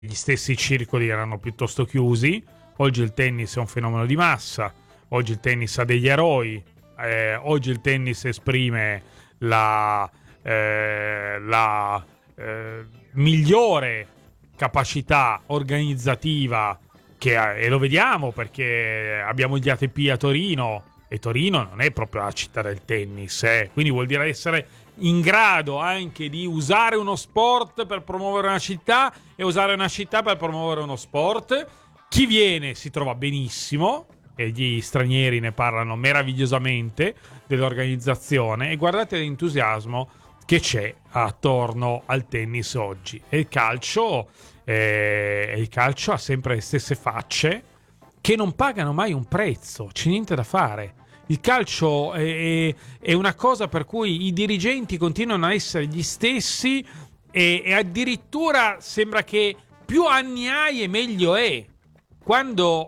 gli stessi circoli erano piuttosto chiusi. Oggi il tennis è un fenomeno di massa, oggi il tennis ha degli eroi, oggi il tennis esprime la migliore capacità organizzativa e lo vediamo perché abbiamo gli ATP a Torino e Torino non è proprio la città del tennis, quindi vuol dire essere in grado anche di usare uno sport per promuovere una città e usare una città per promuovere uno sport. Chi viene si trova benissimo e gli stranieri ne parlano meravigliosamente dell'organizzazione, e guardate l'entusiasmo che c'è attorno al tennis oggi. E il calcio ha sempre le stesse facce che non pagano mai un prezzo, c'è niente da fare. Il calcio è una cosa per cui i dirigenti continuano a essere gli stessi e addirittura sembra che più anni hai e meglio è. Quando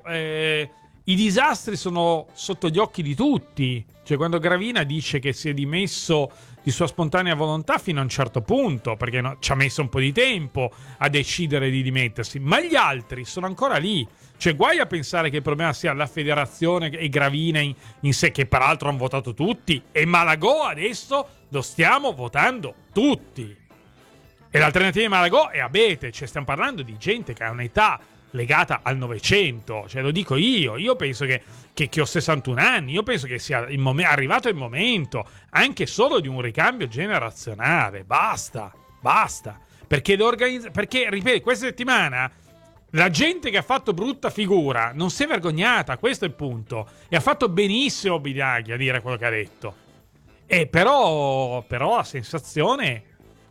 i disastri sono sotto gli occhi di tutti, cioè quando Gravina dice che si è dimesso di sua spontanea volontà fino a un certo punto, perché ci ha messo un po' di tempo a decidere di dimettersi, ma gli altri sono ancora lì. Cioè guai a pensare che il problema sia la federazione e Gravina in sé, che peraltro hanno votato tutti, e Malagò adesso lo stiamo votando tutti. E l'alternativa di Malagò è Abete, cioè stiamo parlando di gente che ha un'età legata al Novecento, cioè lo dico io penso che ho 61 anni, io penso che sia arrivato il momento anche solo di un ricambio generazionale, basta, perché ripeto, questa settimana la gente che ha fatto brutta figura non si è vergognata, questo è il punto, e ha fatto benissimo Binaghi a dire quello che ha detto, e però la sensazione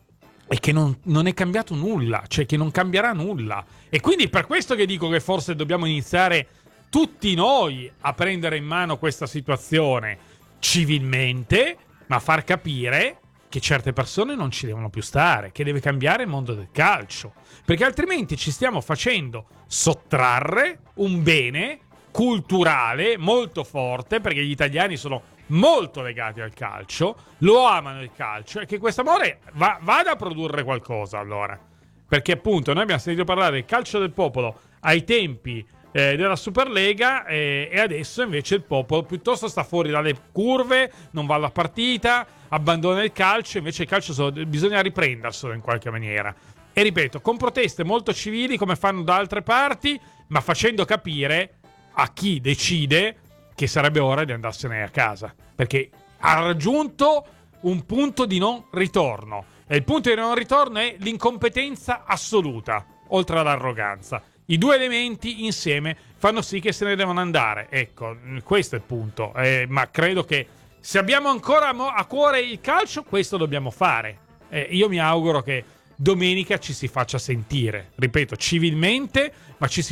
è che non è cambiato nulla, cioè che non cambierà nulla. E quindi per questo che dico che forse dobbiamo iniziare tutti noi a prendere in mano questa situazione civilmente, ma far capire che certe persone non ci devono più stare, che deve cambiare il mondo del calcio, perché altrimenti ci stiamo facendo sottrarre un bene culturale molto forte, perché gli italiani sono molto legati al calcio, lo amano il calcio, e che questo amore vada a produrre qualcosa, allora, perché appunto noi abbiamo sentito parlare del calcio del popolo ai tempi della Superlega, e adesso invece il popolo piuttosto sta fuori dalle curve, non va alla partita, abbandona il calcio. Invece il calcio bisogna riprenderselo in qualche maniera, e ripeto, con proteste molto civili come fanno da altre parti, ma facendo capire a chi decide che sarebbe ora di andarsene a casa, perché ha raggiunto un punto di non ritorno, e il punto di non ritorno è l'incompetenza assoluta, oltre all'arroganza. I due elementi insieme fanno sì che se ne devono andare. Ecco, questo è il punto. Ma credo che se abbiamo ancora a cuore il calcio, questo dobbiamo fare. Io mi auguro che domenica ci si faccia sentire, ripeto, civilmente, ma si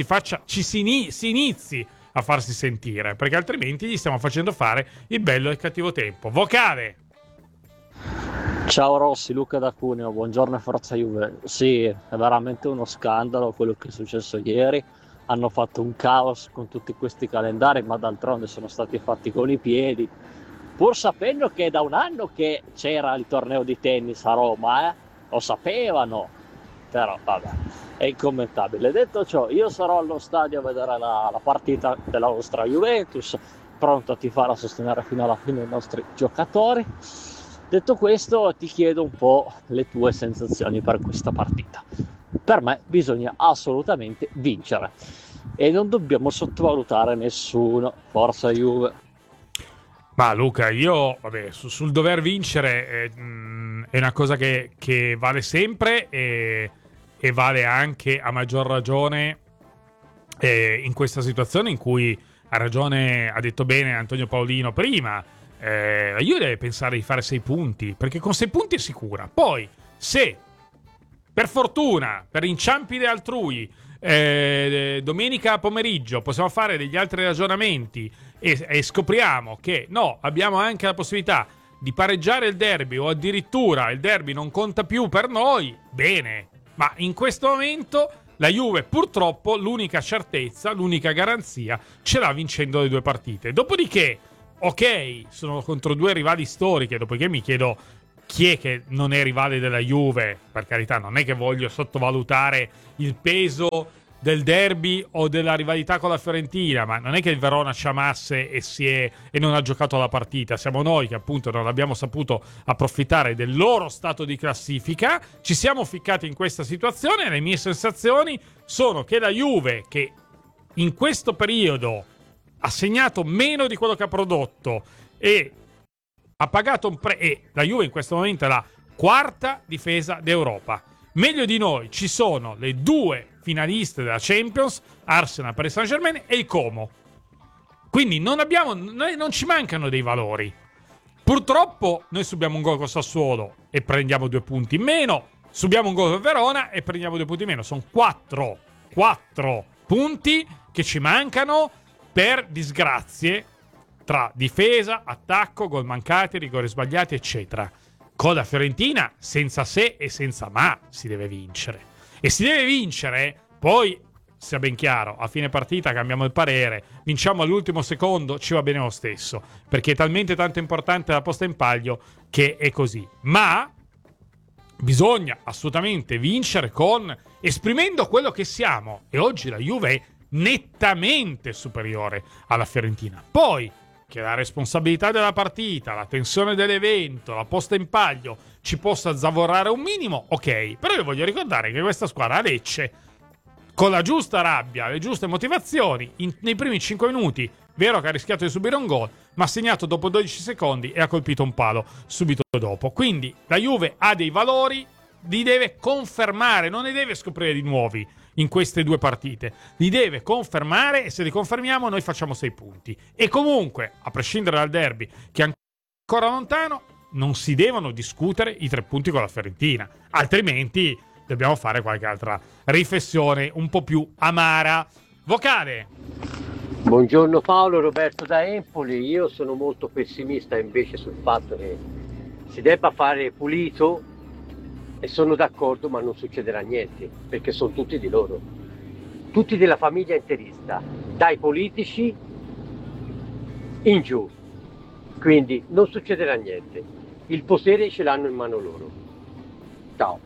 inizi a farsi sentire, perché altrimenti gli stiamo facendo fare il bello e il cattivo tempo. Vocale! Ciao Rossi, Luca da Cuneo, buongiorno e forza Juve. Sì, è veramente uno scandalo quello che è successo ieri. Hanno fatto un caos con tutti questi calendari, ma d'altronde sono stati fatti con i piedi, pur sapendo che è da un anno che c'era il torneo di tennis a Roma, lo sapevano, però vabbè, è incommentabile. Detto ciò, io sarò allo stadio a vedere la partita della nostra Juventus, pronto a tifare, a sostenere fino alla fine i nostri giocatori. Detto questo, ti chiedo un po' le tue sensazioni per questa partita. Per me bisogna assolutamente vincere e non dobbiamo sottovalutare nessuno. Forza Juve! Ma Luca, io sul dover vincere è una cosa che vale sempre, e vale anche a maggior ragione in questa situazione in cui ha detto bene Antonio Paolino prima. La Juve deve pensare di fare 6 punti, perché con 6 punti è sicura. Poi, se per fortuna, per inciampi di altrui, domenica pomeriggio possiamo fare degli altri ragionamenti e scopriamo che no, abbiamo anche la possibilità di pareggiare il derby, o addirittura il derby non conta più per noi, bene. Ma in questo momento la Juve purtroppo l'unica certezza, l'unica garanzia ce l'ha vincendo le 2 partite. Dopodiché, ok, sono contro 2 rivali storiche, dopodiché mi chiedo chi è che non è rivale della Juve? Per carità, non è che voglio sottovalutare il peso del derby o della rivalità con la Fiorentina, ma non è che il Verona ci amasse e non ha giocato la partita. Siamo noi che appunto non abbiamo saputo approfittare del loro stato di classifica, ci siamo ficcati in questa situazione e le mie sensazioni sono che la Juve, che in questo periodo ha segnato meno di quello che ha prodotto e ha pagato e la Juve in questo momento è la quarta difesa d'Europa. Meglio di noi ci sono le due finaliste della Champions, Arsenal, Paris Saint-Germain e il Como. Quindi non ci mancano dei valori. Purtroppo noi subiamo un gol con Sassuolo e prendiamo 2 punti in meno, subiamo un gol con Verona e prendiamo 2 punti in meno. Sono 4 punti che ci mancano per disgrazie tra difesa, attacco, gol mancati, rigori sbagliati, eccetera. Con la Fiorentina, senza se e senza ma, si deve vincere. E si deve vincere, poi, sia ben chiaro, a fine partita cambiamo il parere, vinciamo all'ultimo secondo, ci va bene lo stesso, perché è talmente tanto importante la posta in palio che è così. Ma bisogna assolutamente vincere esprimendo quello che siamo. E oggi la Juve è nettamente superiore alla Fiorentina. Poi, che la responsabilità della partita, la tensione dell'evento, la posta in palio ci possa zavorrare un minimo, ok. Però io voglio ricordare che questa squadra a Lecce, con la giusta rabbia, le giuste motivazioni, nei primi 5 minuti, vero che ha rischiato di subire un gol, ma ha segnato dopo 12 secondi e ha colpito un palo subito dopo. Quindi la Juve ha dei valori, li deve confermare, non ne deve scoprire di nuovi in queste 2 partite, li deve confermare e se li confermiamo noi facciamo 6 punti. E comunque, a prescindere dal derby che è ancora lontano, non si devono discutere i 3 punti con la Fiorentina, altrimenti dobbiamo fare qualche altra riflessione un po' più amara. Vocale. Buongiorno Paolo, Roberto da Empoli. Io sono molto pessimista invece sul fatto che si debba fare pulito e sono d'accordo, ma non succederà niente, perché sono tutti di loro, tutti della famiglia interista, dai politici in giù, quindi non succederà niente, il potere ce l'hanno in mano loro. Ciao.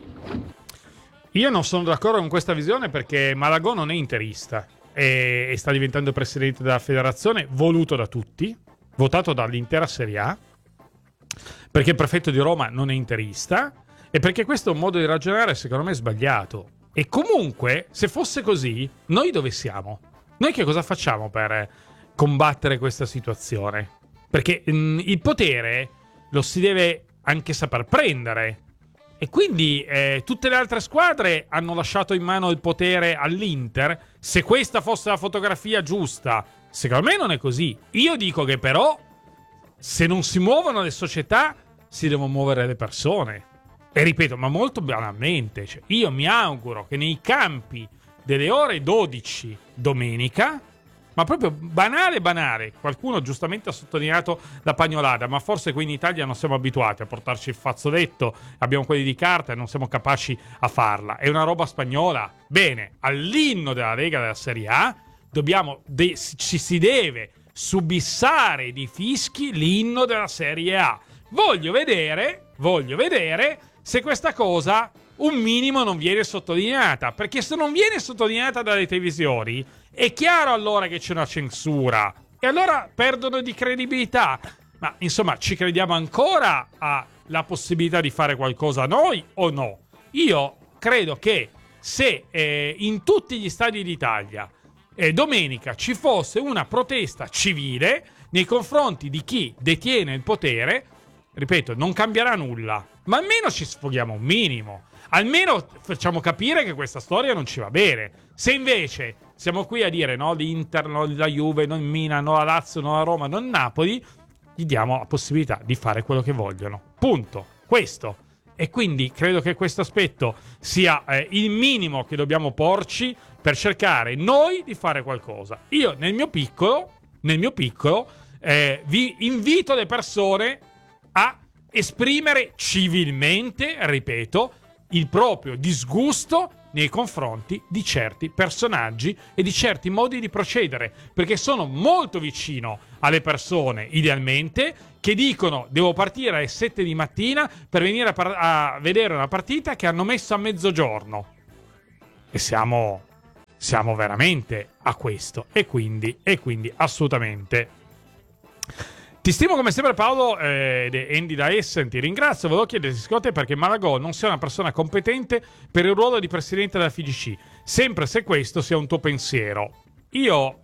Io non sono d'accordo con questa visione perché Malagò non è interista e sta diventando presidente della federazione, voluto da tutti, votato dall'intera Serie A, perché il prefetto di Roma non è interista e perché questo è un modo di ragionare secondo me sbagliato. E comunque, se fosse così, noi dove siamo? Noi che cosa facciamo per combattere questa situazione? Perché il potere lo si deve anche saper prendere. E quindi tutte le altre squadre hanno lasciato in mano il potere all'Inter. Se questa fosse la fotografia giusta, secondo me non è così. Io dico che però, se non si muovono le società, si devono muovere le persone. E ripeto, ma molto banalmente, cioè, io mi auguro che nei campi delle ore 12 domenica, ma proprio banale, qualcuno giustamente ha sottolineato la pagnolata, ma forse qui in Italia non siamo abituati a portarci il fazzoletto, abbiamo quelli di carta e non siamo capaci a farla. È una roba spagnola. Bene, all'inno della Lega della Serie A ci si deve subissare di fischi l'inno della Serie A. Voglio vedere se questa cosa un minimo non viene sottolineata, perché se non viene sottolineata dalle televisioni è chiaro allora che c'è una censura e allora perdono di credibilità. Ma insomma, ci crediamo ancora alla possibilità di fare qualcosa noi o no? Io credo che se in tutti gli stadi d'Italia domenica ci fosse una protesta civile nei confronti di chi detiene il potere, ripeto, non cambierà nulla, ma almeno ci sfoghiamo un minimo. Almeno facciamo capire che questa storia non ci va bene. Se invece siamo qui a dire no l'Inter, no la Juve, no il Milan, no la Lazio, no la Roma, no il Napoli, gli diamo la possibilità di fare quello che vogliono. Punto. Questo. E quindi credo che questo aspetto sia il minimo che dobbiamo porci per cercare noi di fare qualcosa. Io nel mio piccolo vi invito le persone a esprimere civilmente, ripeto, il proprio disgusto nei confronti di certi personaggi e di certi modi di procedere, perché sono molto vicino alle persone, idealmente, che dicono devo partire alle 7 di mattina per venire a vedere una partita che hanno messo a mezzogiorno. E siamo veramente a questo. E quindi assolutamente. Ti stimo come sempre, Paolo, Andy da Essen, ti ringrazio. Volevo chiederti, secondo te, perché Malagò non sia una persona competente per il ruolo di presidente della FIGC, sempre se questo sia un tuo pensiero. Io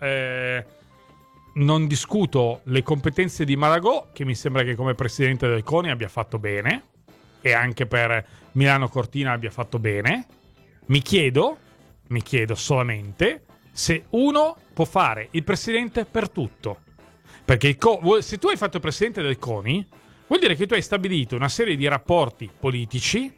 non discuto le competenze di Malagò, che mi sembra che come presidente del CONI abbia fatto bene, e anche per Milano Cortina abbia fatto bene. Mi chiedo solamente se uno può fare il presidente per tutto. Perché se tu hai fatto il presidente del CONI, vuol dire che tu hai stabilito una serie di rapporti politici,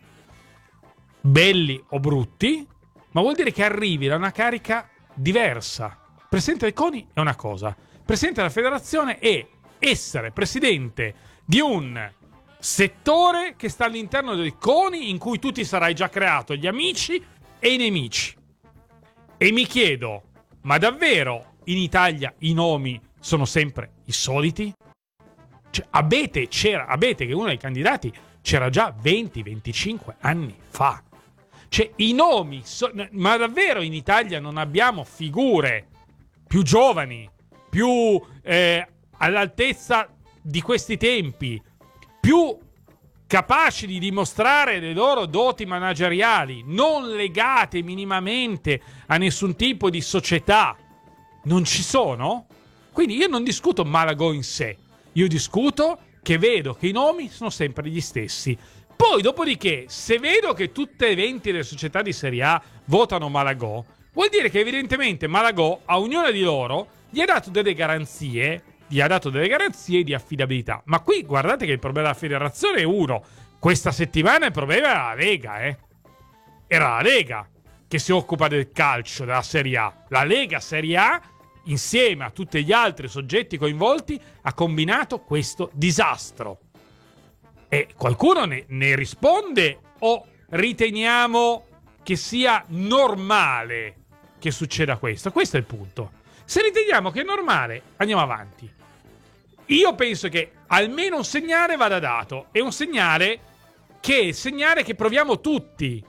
belli o brutti, ma vuol dire che arrivi da una carica diversa. Presidente del CONI è una cosa, presidente della federazione è essere presidente di un settore che sta all'interno del CONI, in cui tu ti sarai già creato gli amici e i nemici. E mi chiedo, ma davvero in Italia i nomi sono sempre i soliti? Cioè, Abete, che uno dei candidati c'era già 20-25 anni fa. Cioè, i nomi, ma davvero in Italia non abbiamo figure più giovani, più all'altezza di questi tempi, più capaci di dimostrare le loro doti manageriali, non legate minimamente a nessun tipo di società? Non ci sono? Quindi io non discuto Malagò in sé, io discuto che vedo che i nomi sono sempre gli stessi. Poi, dopodiché, se vedo che tutte le 20 delle società di Serie A votano Malagò, vuol dire che evidentemente Malagò a ognuna di loro gli ha dato delle garanzie di affidabilità. Ma qui guardate che il problema della federazione è uno. Questa settimana il problema era la Lega, Era la Lega che si occupa del calcio, della Serie A. La Lega Serie A, insieme a tutti gli altri soggetti coinvolti, ha combinato questo disastro. E qualcuno ne risponde o riteniamo che sia normale che succeda questo? Questo è il punto. Se riteniamo che è normale, andiamo avanti. Io penso che almeno un segnale vada dato. È un segnale che proviamo tutti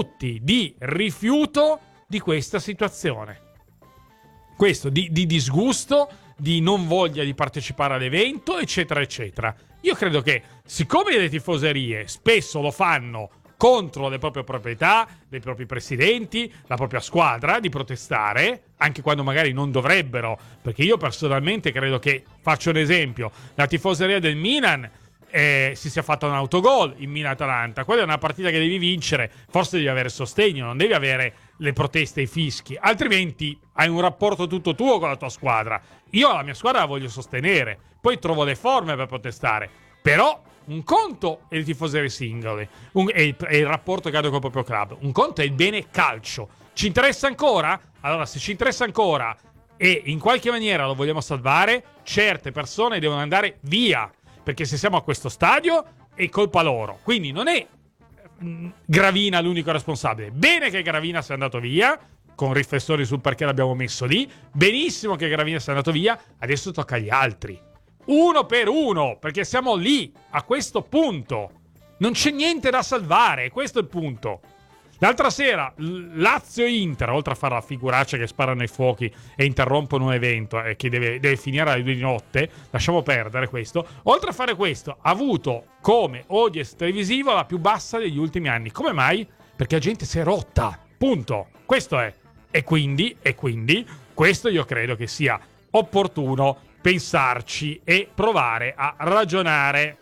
di rifiuto di questa situazione. Questo, di disgusto, di non voglia di partecipare all'evento, eccetera, eccetera. Io credo che, siccome le tifoserie spesso lo fanno contro le proprie proprietà, dei propri presidenti, la propria squadra, di protestare, anche quando magari non dovrebbero, perché io personalmente credo che, faccio un esempio, la tifoseria del Milan si sia fatta un autogol in Milan-Atalanta. Quella è una partita che devi vincere, forse devi avere sostegno, non devi avere le proteste e i fischi, altrimenti hai un rapporto tutto tuo con la tua squadra. Io la mia squadra la voglio sostenere, poi trovo le forme per protestare, però un conto è i tifoserie singoli e il rapporto che hanno col proprio club, un conto è il bene calcio. Ci interessa ancora? Allora, se ci interessa ancora e in qualche maniera lo vogliamo salvare, certe persone devono andare via, perché se siamo a questo stadio è colpa loro. Quindi non è Gravina l'unico responsabile. Bene che Gravina sia andato via, con riflessioni sul perché l'abbiamo messo lì. Benissimo che Gravina sia andato via, adesso tocca agli altri. Uno per uno, perché siamo lì, a questo punto. Non c'è niente da salvare, questo è il punto. L'altra sera, Lazio-Inter, oltre a fare la figuraccia che sparano i fuochi e interrompono un evento che deve finire alle 2 di notte, lasciamo perdere questo, oltre a fare questo, ha avuto come audience televisivo la più bassa degli ultimi anni. Come mai? Perché la gente si è rotta, punto. Questo è. E quindi, questo io credo che sia opportuno pensarci e provare a ragionare.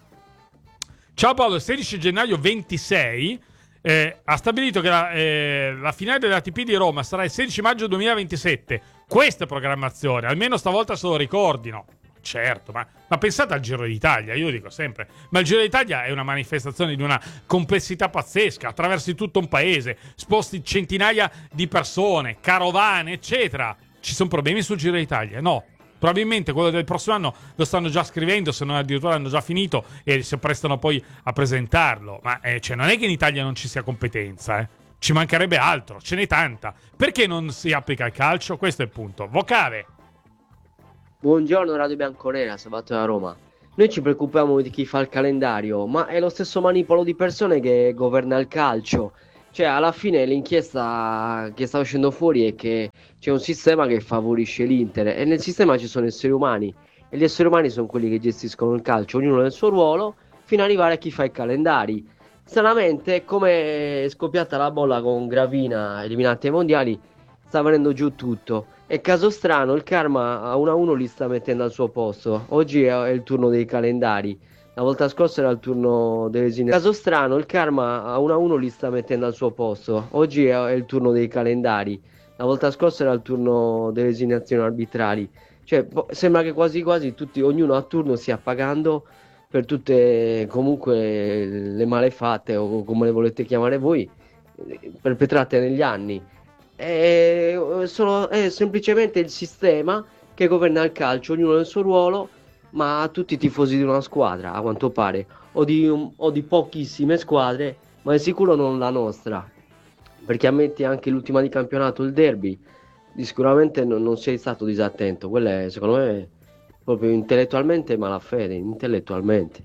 Ciao Paolo, il 16 gennaio 26 ha stabilito che la finale dell'ATP di Roma sarà il 16 maggio 2027. Questa è programmazione, almeno stavolta se lo ricordino. Certo, ma pensate al Giro d'Italia, io lo dico sempre, ma il Giro d'Italia è una manifestazione di una complessità pazzesca, attraversi tutto un paese, sposti centinaia di persone, carovane, eccetera. Ci sono problemi sul Giro d'Italia? No. Probabilmente quello del prossimo anno lo stanno già scrivendo, se non addirittura hanno già finito e si prestano poi a presentarlo. Ma non è che in Italia non ci sia competenza, Ci mancherebbe altro, ce n'è tanta. Perché non si applica al calcio? Questo è il punto. Vocale. Buongiorno Radio Bianconera, Sabato da Roma. Noi ci preoccupiamo di chi fa il calendario, ma è lo stesso manipolo di persone che governa il calcio. Cioè, alla fine l'inchiesta che sta uscendo fuori è che c'è un sistema che favorisce l'Inter e nel sistema ci sono esseri umani e gli esseri umani sono quelli che gestiscono il calcio, ognuno nel suo ruolo, fino ad arrivare a chi fa i calendari. Stranamente, come è scoppiata la bolla con Gravina eliminati ai mondiali, sta venendo giù tutto. E caso strano, il karma a 1-1 li sta mettendo al suo posto. Oggi è il turno dei calendari. La volta scorsa era il turno delle designazioni. Caso strano, il karma a 1-1 li sta mettendo al suo posto. Oggi è il turno dei calendari. La volta scorsa era il turno delle designazioni arbitrali. Cioè, sembra che quasi quasi tutti, ognuno a turno stia pagando per tutte comunque le malefatte, o come le volete chiamare voi, perpetrate negli anni. È semplicemente il sistema che governa il calcio, ognuno nel suo ruolo, ma tutti i tifosi di una squadra, a quanto pare, o di pochissime squadre, ma è sicuro non la nostra, perché ammetti anche l'ultima di campionato, il derby, sicuramente non sei stato disattento. Quella è, secondo me, proprio intellettualmente malafede, intellettualmente.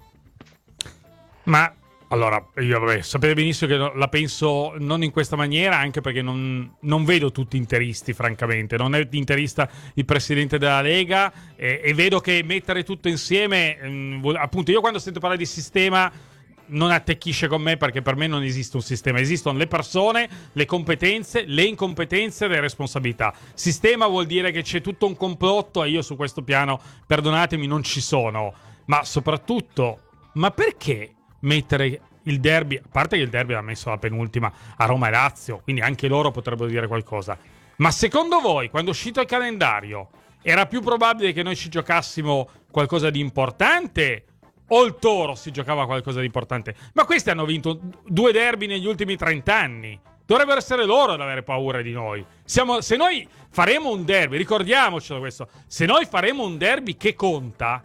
Ma allora, io sapete benissimo che la penso non in questa maniera, anche perché non vedo tutti interisti, francamente. Non è interista il presidente della Lega e vedo che mettere tutto insieme, appunto, io quando sento parlare di sistema non attecchisce con me, perché per me non esiste un sistema. Esistono le persone, le competenze, le incompetenze e le responsabilità. Sistema vuol dire che c'è tutto un complotto e io su questo piano, perdonatemi, non ci sono. Ma soprattutto, ma perché mettere il derby, a parte che il derby l'ha messo la penultima a Roma e Lazio, quindi anche loro potrebbero dire qualcosa, ma secondo voi, quando è uscito il calendario, era più probabile che noi ci giocassimo qualcosa di importante o il Toro si giocava qualcosa di importante? Ma questi hanno vinto 2 derby negli ultimi 30 anni. Dovrebbero essere loro ad avere paura di noi. Se noi faremo un derby, ricordiamocelo questo, se noi faremo un derby che conta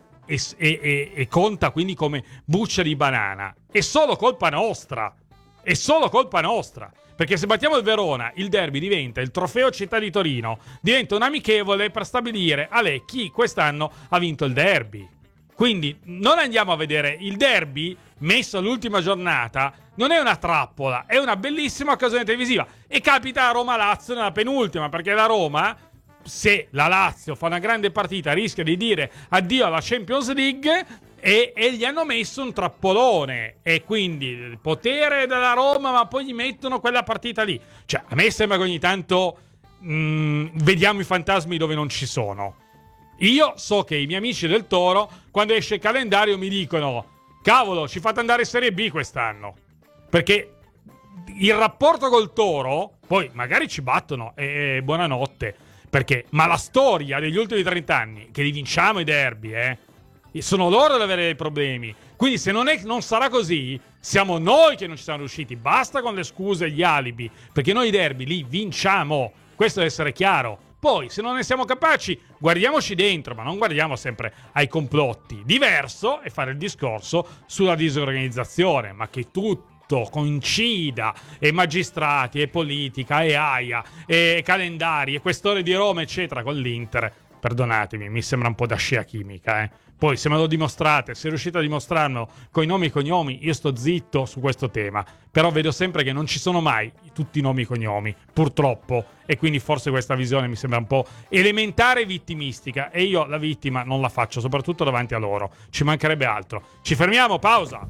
e conta quindi come buccia di banana, è solo colpa nostra. È solo colpa nostra. Perché se battiamo il Verona, il derby diventa il trofeo Città di Torino, diventa un amichevole per stabilire chi quest'anno ha vinto il derby. Quindi non andiamo a vedere il derby messo all'ultima giornata, non è una trappola, è una bellissima occasione televisiva. E capita a Roma-Lazio nella penultima, perché la Roma, se la Lazio fa una grande partita, rischia di dire addio alla Champions League e gli hanno messo un trappolone. E quindi il potere della Roma, ma poi gli mettono quella partita lì. Cioè, a me sembra che ogni tanto vediamo i fantasmi dove non ci sono. Io so che i miei amici del Toro, quando esce il calendario, mi dicono: cavolo, ci fate andare in Serie B quest'anno. Perché il rapporto col Toro, poi magari ci battono e buonanotte. Perché, ma la storia degli ultimi 30 anni, che li vinciamo i derby, sono loro ad avere dei problemi. Quindi se non sarà così, siamo noi che non ci siamo riusciti. Basta con le scuse e gli alibi, perché noi i derby li vinciamo. Questo deve essere chiaro. Poi, se non ne siamo capaci, guardiamoci dentro, ma non guardiamo sempre ai complotti. Diverso è fare il discorso sulla disorganizzazione, ma che tutto coincida, e magistrati, e politica, e AIA, e calendari, e questore di Roma, eccetera, con l'Inter. Perdonatemi, mi sembra un po' da scia chimica, Poi, se me lo dimostrate, se riuscite a dimostrarlo coi nomi e cognomi, io sto zitto su questo tema. Però vedo sempre che non ci sono mai tutti i nomi e cognomi, purtroppo. E quindi forse questa visione mi sembra un po' elementare e vittimistica. E io la vittima non la faccio, soprattutto davanti a loro. Ci mancherebbe altro. Ci fermiamo, pausa.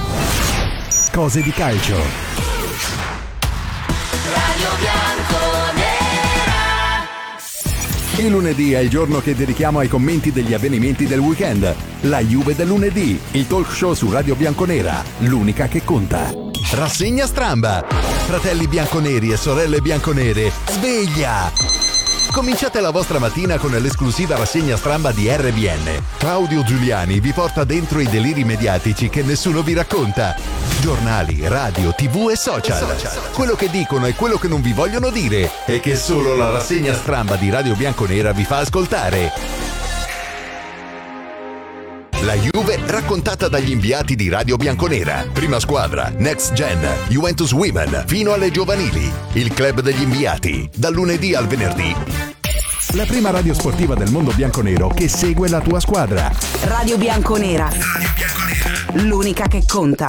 Cose di calcio. Radio Bianconera. Il lunedì è il giorno che dedichiamo ai commenti degli avvenimenti del weekend. La Juve del lunedì, il talk show su Radio Bianconera, l'unica che conta. Rassegna stramba. Fratelli bianconeri e sorelle bianconere, sveglia! Cominciate la vostra mattina con l'esclusiva rassegna stramba di RBN. Claudio Giuliani vi porta dentro i deliri mediatici che nessuno vi racconta. Giornali, radio, TV e social. Quello che dicono e quello che non vi vogliono dire e che solo la rassegna stramba di Radio Bianconera vi fa ascoltare. La Juve raccontata dagli inviati di Radio Bianconera. Prima squadra, Next Gen, Juventus Women, fino alle giovanili. Il club degli inviati, dal lunedì al venerdì. La prima radio sportiva del mondo bianconero che segue la tua squadra. Radio Bianconera. L'unica che conta.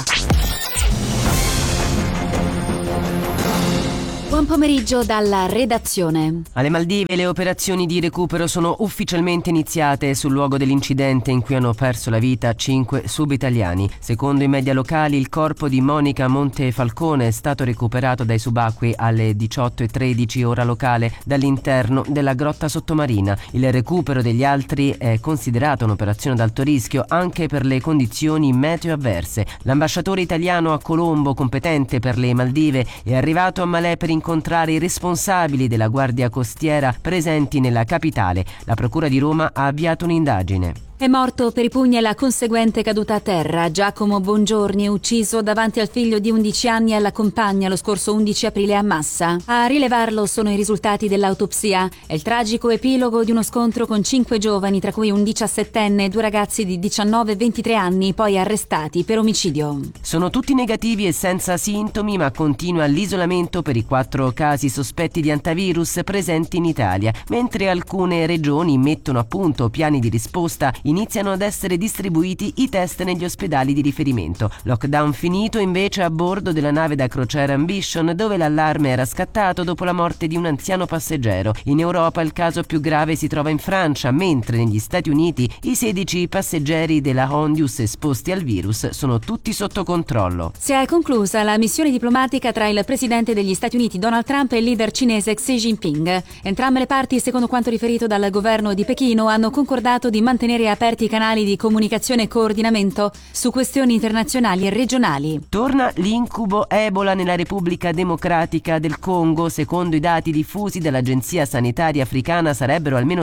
Buon pomeriggio dalla redazione. Alle Maldive le operazioni di recupero sono ufficialmente iniziate sul luogo dell'incidente in cui hanno perso la vita 5 subitaliani. Secondo i media locali, il corpo di Monica Montefalcone è stato recuperato dai subacquei alle 18:13 ora locale dall'interno della grotta sottomarina. Il recupero degli altri è considerato un'operazione ad alto rischio anche per le condizioni meteo avverse. L'ambasciatore italiano a Colombo, competente per le Maldive, è arrivato a Malé per incontrare i responsabili della Guardia Costiera presenti nella capitale. La Procura di Roma ha avviato un'indagine. È morto per i pugni e la conseguente caduta a terra. Giacomo Bongiorni, ucciso davanti al figlio di 11 anni e alla compagna lo scorso 11 aprile a Massa. A rilevarlo sono i risultati dell'autopsia. È il tragico epilogo di uno scontro con 5 giovani, tra cui un 17enne e 2 ragazzi di 19 e 23 anni, poi arrestati per omicidio. Sono tutti negativi e senza sintomi, ma continua l'isolamento per i 4 casi sospetti di antivirus presenti in Italia, mentre alcune regioni mettono a punto piani di risposta. Iniziano ad essere distribuiti i test negli ospedali di riferimento. Lockdown finito invece a bordo della nave da crociera Ambition, dove l'allarme era scattato dopo la morte di un anziano passeggero. In Europa il caso più grave si trova in Francia, mentre negli Stati Uniti i 16 passeggeri della Hondius esposti al virus sono tutti sotto controllo. Si è conclusa la missione diplomatica tra il presidente degli Stati Uniti Donald Trump e il leader cinese Xi Jinping. Entrambe le parti, secondo quanto riferito dal governo di Pechino, hanno concordato di mantenere aperti i canali di comunicazione e coordinamento su questioni internazionali e regionali. Torna l'incubo Ebola nella Repubblica Democratica del Congo. Secondo i dati diffusi dall'Agenzia Sanitaria Africana sarebbero almeno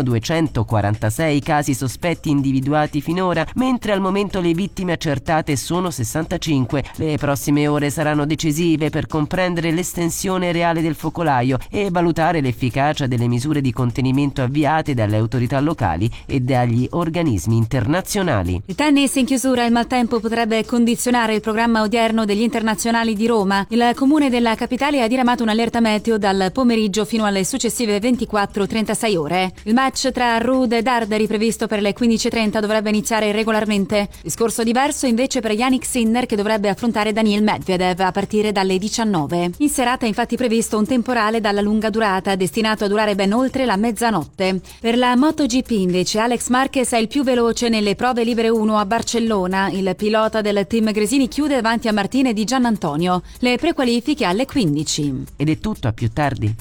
246 casi sospetti individuati finora, mentre al momento le vittime accertate sono 65. Le prossime ore saranno decisive per comprendere l'estensione reale del focolaio e valutare l'efficacia delle misure di contenimento avviate dalle autorità locali e dagli organismi internazionali. Il tennis in chiusura, il maltempo potrebbe condizionare il programma odierno degli internazionali di Roma. Il comune della capitale ha diramato un'allerta meteo dal pomeriggio fino alle successive 24-36 ore. Il match tra Ruud e Darderi, previsto per le 15:30, dovrebbe iniziare regolarmente. Discorso diverso invece per Jannik Sinner, che dovrebbe affrontare Daniil Medvedev a partire dalle 19. In serata è infatti previsto un temporale dalla lunga durata, destinato a durare ben oltre la mezzanotte. Per la MotoGP invece Alex Marquez è il più veloce nelle prove libere 1 a Barcellona. Il pilota del team Gresini chiude davanti a Martine di Giannantonio. Le prequalifiche alle 15. Ed è tutto, a più tardi.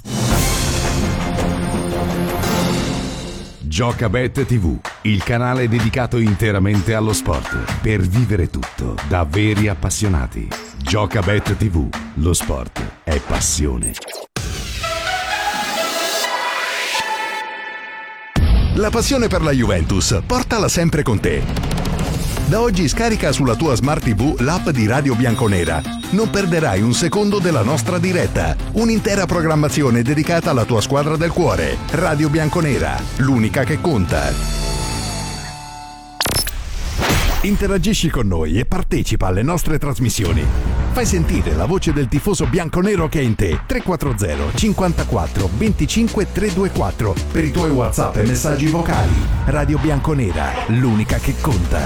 Giocabet TV, il canale dedicato interamente allo sport, per vivere tutto da veri appassionati. Giocabet TV, lo sport è passione. La passione per la Juventus, portala sempre con te. Da oggi scarica sulla tua Smart TV l'app di Radio Bianconera. Non perderai un secondo della nostra diretta. Un'intera programmazione dedicata alla tua squadra del cuore. Radio Bianconera, l'unica che conta. Interagisci con noi e partecipa alle nostre trasmissioni. Fai sentire la voce del tifoso bianconero che è in te. 340 54 25 324 per i tuoi WhatsApp e messaggi vocali. Radio Bianconera, l'unica che conta.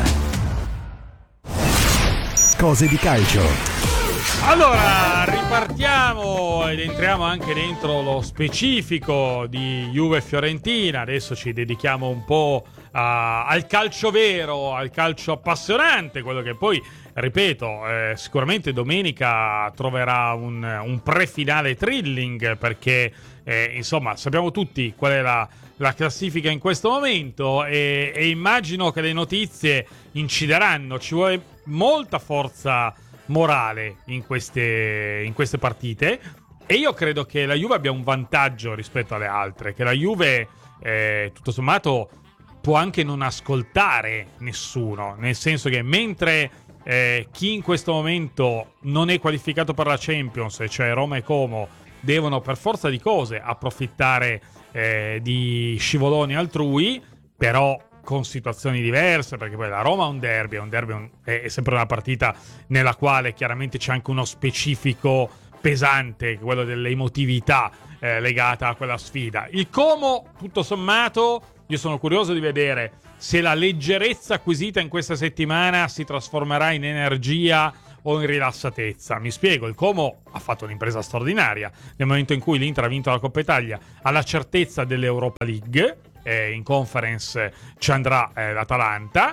Cose di calcio. Allora, ripartiamo ed entriamo anche dentro lo specifico di Juve Fiorentina. Adesso ci dedichiamo un po' al calcio vero, al calcio appassionante, quello che poi, ripeto, sicuramente domenica troverà un pre-finale thrilling, perché insomma sappiamo tutti qual è la classifica in questo momento e immagino che le notizie incideranno. Ci vuole molta forza morale in queste partite, e io credo che la Juve abbia un vantaggio rispetto alle altre, che la Juve tutto sommato può anche non ascoltare nessuno, nel senso che mentre chi in questo momento non è qualificato per la Champions, cioè Roma e Como, devono per forza di cose approfittare di scivoloni altrui, però con situazioni diverse, perché poi la Roma è un derby, è sempre una partita nella quale chiaramente c'è anche uno specifico pesante, quello dell'emotività legata a quella sfida. Il Como, tutto sommato, io sono curioso di vedere se la leggerezza acquisita in questa settimana si trasformerà in energia o in rilassatezza. Mi spiego, il Como ha fatto un'impresa straordinaria nel momento in cui l'Inter ha vinto la Coppa Italia, ha la certezza dell'Europa League, in conference ci andrà l'Atalanta,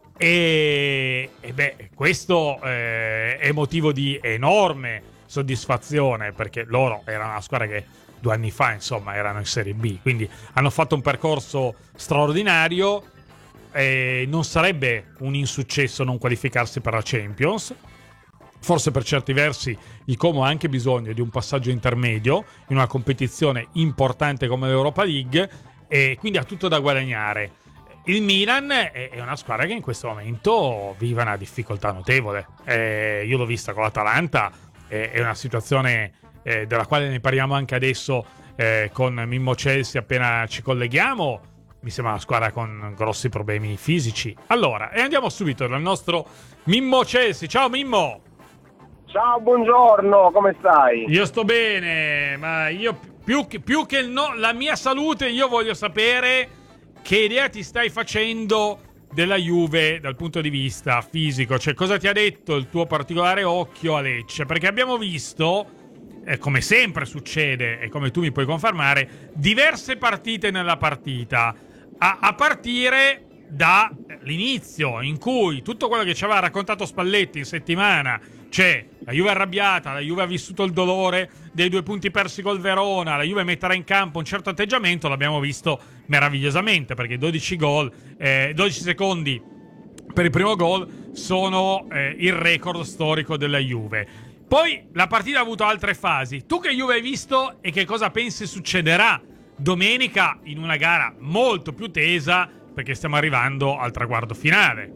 e questo è motivo di enorme soddisfazione, perché loro erano una squadra che 2 anni fa insomma erano in Serie B, quindi hanno fatto un percorso straordinario. Non sarebbe un insuccesso non qualificarsi per la Champions. Forse per certi versi il Como ha anche bisogno di un passaggio intermedio in una competizione importante come l'Europa League, e quindi ha tutto da guadagnare. Il Milan è una squadra che in questo momento vive una difficoltà notevole. Io l'ho vista con l'Atalanta, è una situazione della quale ne parliamo anche adesso con Mimmo Chelsea appena ci colleghiamo. Mi sembra una squadra con grossi problemi fisici. Allora, e andiamo subito dal nostro Mimmo Chelsea. Ciao Mimmo! Ciao, buongiorno, come stai? Io sto bene, ma io più che la mia salute, io voglio sapere che idea ti stai facendo della Juve dal punto di vista fisico. Cioè, cosa ti ha detto il tuo particolare occhio a Lecce? Perché abbiamo visto, come sempre succede e come tu mi puoi confermare, diverse partite nella partita, a partire dall'inizio, in cui tutto quello che ci aveva raccontato Spalletti in settimana, cioè la Juve è arrabbiata, la Juve ha vissuto il dolore dei 2 punti persi col Verona, la Juve metterà in campo un certo atteggiamento, l'abbiamo visto meravigliosamente, perché 12 secondi per il primo gol sono il record storico della Juve. Poi la partita ha avuto altre fasi. Tu che Juve hai visto e che cosa pensi succederà domenica in una gara molto più tesa, perché stiamo arrivando al traguardo finale?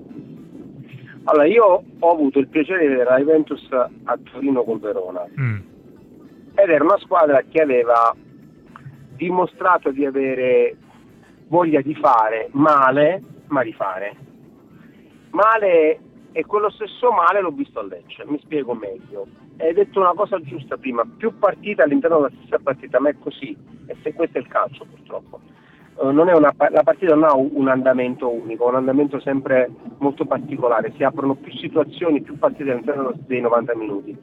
Allora, io ho avuto il piacere di vedere la Juventus a Torino col Verona ed era una squadra che aveva dimostrato di avere voglia di fare male, ma rifare. Male, e quello stesso male l'ho visto a Lecce, mi spiego meglio. Hai detto una cosa giusta prima, più partite all'interno della stessa partita, ma è così, e se questo è il calcio purtroppo. Non è la partita non ha un andamento unico, un andamento sempre molto particolare, si aprono più situazioni, più partite all'interno dei 90 minuti.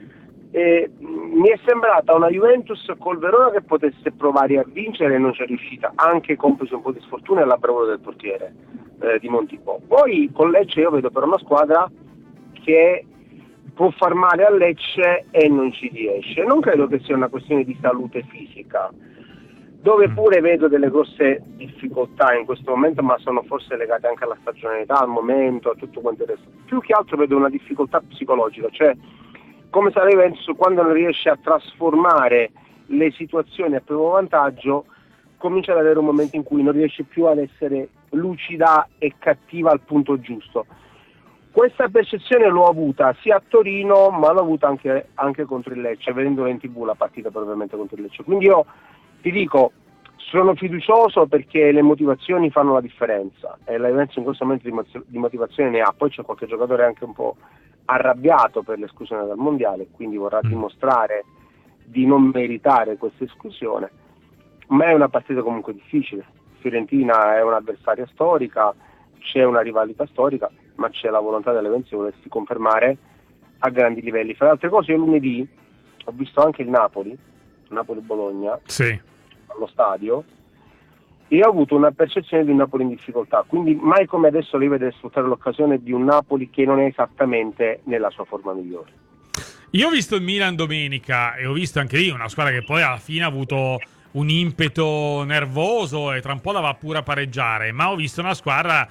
E mi è sembrata una Juventus col Verona che potesse provare a vincere e non c'è riuscita, anche complice un po' di sfortuna e la bravura del portiere di Montipò. Poi con Lecce io vedo però una squadra che può far male a Lecce e non ci riesce. Non credo che sia una questione di salute fisica, dove pure vedo delle grosse difficoltà in questo momento, ma sono forse legate anche alla stagionalità, al momento, a tutto quanto il resto. Più che altro vedo una difficoltà psicologica, cioè come sarà Juventus quando non riesce a trasformare le situazioni a proprio vantaggio, comincia ad avere un momento in cui non riesce più ad essere lucida e cattiva al punto giusto. Questa percezione l'ho avuta sia a Torino, ma l'ho avuta anche contro il Lecce, vedendola in TV la partita probabilmente contro il Lecce. Quindi io ti dico, sono fiducioso perché le motivazioni fanno la differenza e la Juventus in questo momento di motivazione ne ha. Poi c'è qualche giocatore anche un po' arrabbiato per l'esclusione dal mondiale, quindi vorrà dimostrare di non meritare questa esclusione, ma è una partita comunque difficile. Fiorentina è un'avversaria storica, c'è una rivalità storica, ma c'è la volontà della Juventus di volersi confermare a grandi livelli. Fra le altre cose, io lunedì ho visto anche il Napoli-Bologna, sì, allo stadio, e ho avuto una percezione di un Napoli in difficoltà, quindi mai come adesso lei deve sfruttare l'occasione di un Napoli che non è esattamente nella sua forma migliore. Io ho visto il Milan domenica e ho visto anche lì una squadra che poi alla fine ha avuto un impeto nervoso e tra un po' la va pure a pareggiare, ma ho visto una squadra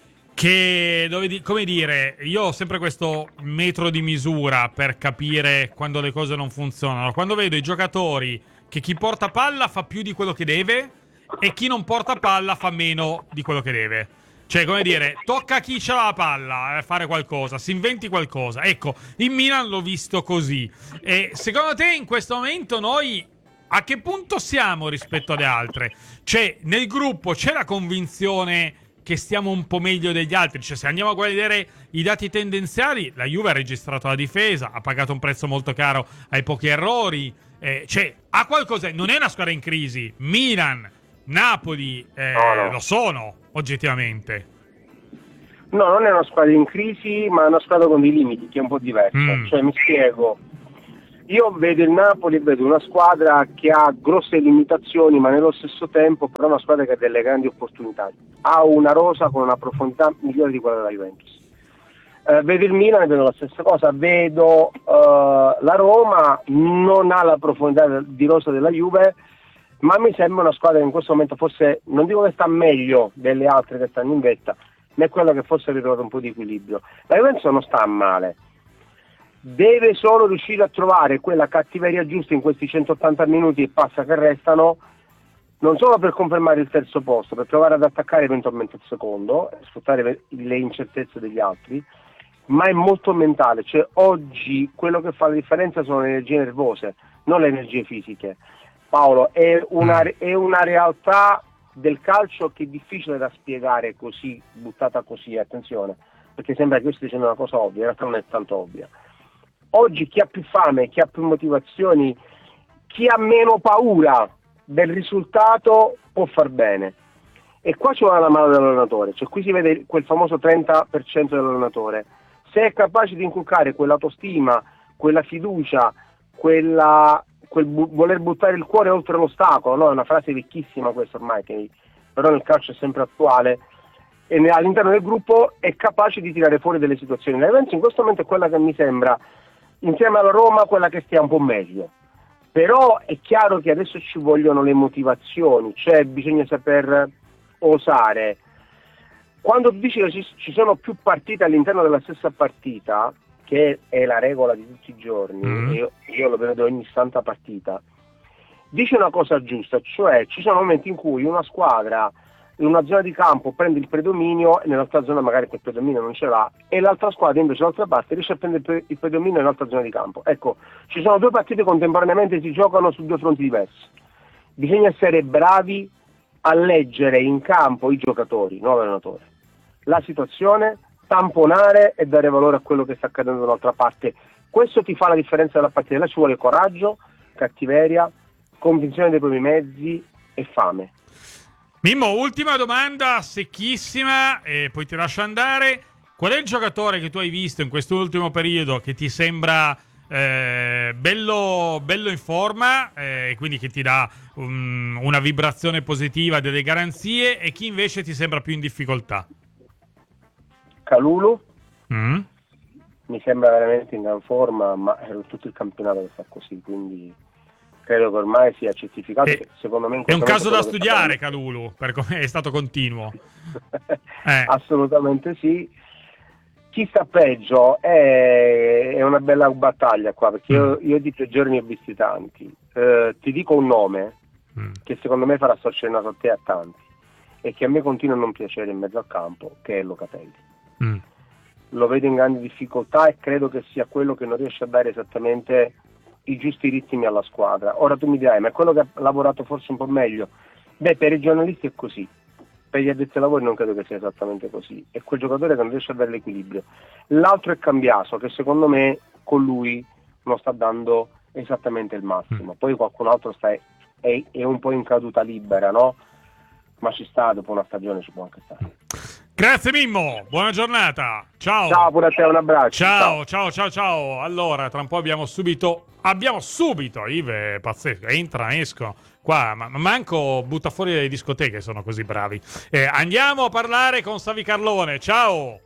che, come dire, io ho sempre questo metro di misura per capire quando le cose non funzionano. Quando vedo i giocatori che chi porta palla fa più di quello che deve e chi non porta palla fa meno di quello che deve. Cioè, come dire, tocca a chi c'ha la palla a fare qualcosa, si inventi qualcosa. Ecco, in Milan l'ho visto così. E secondo te in questo momento noi a che punto siamo rispetto alle altre? Cioè, nel gruppo c'è la convinzione che stiamo un po' meglio degli altri. Cioè, se andiamo a vedere i dati tendenziali, la Juve ha registrato la difesa, ha pagato un prezzo molto caro ai pochi errori. Cioè, ha qualcosa. Non è una squadra in crisi. Milan, Napoli no. lo sono, oggettivamente. No, non è una squadra in crisi, ma è una squadra con dei limiti, che è un po' diversa. Cioè, mi spiego. Io vedo il Napoli, vedo una squadra che ha grosse limitazioni, ma nello stesso tempo però una squadra che ha delle grandi opportunità. Ha una rosa con una profondità migliore di quella della Juventus. Vedo il Milan e vedo la stessa cosa. Vedo la Roma, non ha la profondità di rosa della Juve, ma mi sembra una squadra che in questo momento forse, non dico che sta meglio delle altre che stanno in vetta, ma è quella che forse ha ritrovato un po' di equilibrio. La Juventus non sta male. Deve solo riuscire a trovare quella cattiveria giusta in questi 180 minuti e passa che restano, non solo per confermare il terzo posto, per provare ad attaccare eventualmente il secondo, sfruttare le incertezze degli altri, ma è molto mentale. Cioè, oggi quello che fa la differenza sono le energie nervose, non le energie fisiche. Paolo, è una realtà del calcio che è difficile da spiegare così, buttata così, attenzione, perché sembra che io stia dicendo una cosa ovvia, in realtà non è tanto ovvia. Oggi chi ha più fame, chi ha più motivazioni, chi ha meno paura del risultato può far bene. E qua ci vuole la mano dell'allenatore, cioè qui si vede quel famoso 30% dell'allenatore. Se è capace di inculcare quell'autostima, quella fiducia, quel voler buttare il cuore oltre l'ostacolo, no? È una frase vecchissima questa ormai, che però nel calcio è sempre attuale, e all'interno del gruppo è capace di tirare fuori delle situazioni. La Juventus in questo momento è quella che mi sembra, insieme alla Roma, quella che stia un po' meglio. Però è chiaro che adesso ci vogliono le motivazioni, cioè bisogna saper osare. Quando dici che ci sono più partite all'interno della stessa partita, che è la regola di tutti i giorni, io lo vedo ogni santa partita, dici una cosa giusta, cioè ci sono momenti in cui una squadra in una zona di campo prende il predominio e nell'altra zona magari quel predominio non ce l'ha, e l'altra squadra invece dall'altra parte riesce a prendere il predominio nell'altra zona di campo. Ecco, ci sono due partite contemporaneamente, si giocano su due fronti diversi. Bisogna essere bravi a leggere in campo i giocatori, non l'allenatore, la situazione, tamponare e dare valore a quello che sta accadendo dall'altra parte. Questo ti fa la differenza della partita. Là ci vuole coraggio, cattiveria, convinzione dei propri mezzi e fame. Mimmo, ultima domanda secchissima e poi ti lascio andare. Qual è il giocatore che tu hai visto in quest'ultimo periodo che ti sembra bello in forma, quindi che ti dà una vibrazione positiva, delle garanzie, e chi invece ti sembra più in difficoltà? Kalulu mi sembra veramente in gran forma, ma è tutto il campionato che fa così, quindi credo che ormai sia certificato. Secondo me è un caso da studiare Kalulu, per come è stato continuo. Assolutamente sì. Chi sta peggio è una bella battaglia qua, perché io di peggiori ne ho visti tanti. Ti dico un nome che secondo me farà storcere il naso a te e a tanti, e che a me continua a non piacere in mezzo al campo, che è Locatelli. Lo vedo in grandi difficoltà e credo che sia quello che non riesce a dare esattamente i giusti ritmi alla squadra. Ora tu mi dirai, ma è quello che ha lavorato forse un po' meglio? Beh, per i giornalisti è così, per gli addetti ai lavori non credo che sia esattamente così. È quel giocatore che non riesce a dare l'equilibrio. L'altro è Cambiaso, che secondo me con lui non sta dando esattamente il massimo. Poi qualcun altro è un po' in caduta libera, no? Ma ci sta, dopo una stagione ci può anche stare. Grazie Mimmo, buona giornata. Ciao. Ciao, pure a te, un abbraccio. Ciao. Allora, tra un po' abbiamo subito, Ive, pazzesco, entra, escono. Qua, ma manco butta fuori le discoteche, sono così bravi. Andiamo a parlare con Savi Carlone, ciao.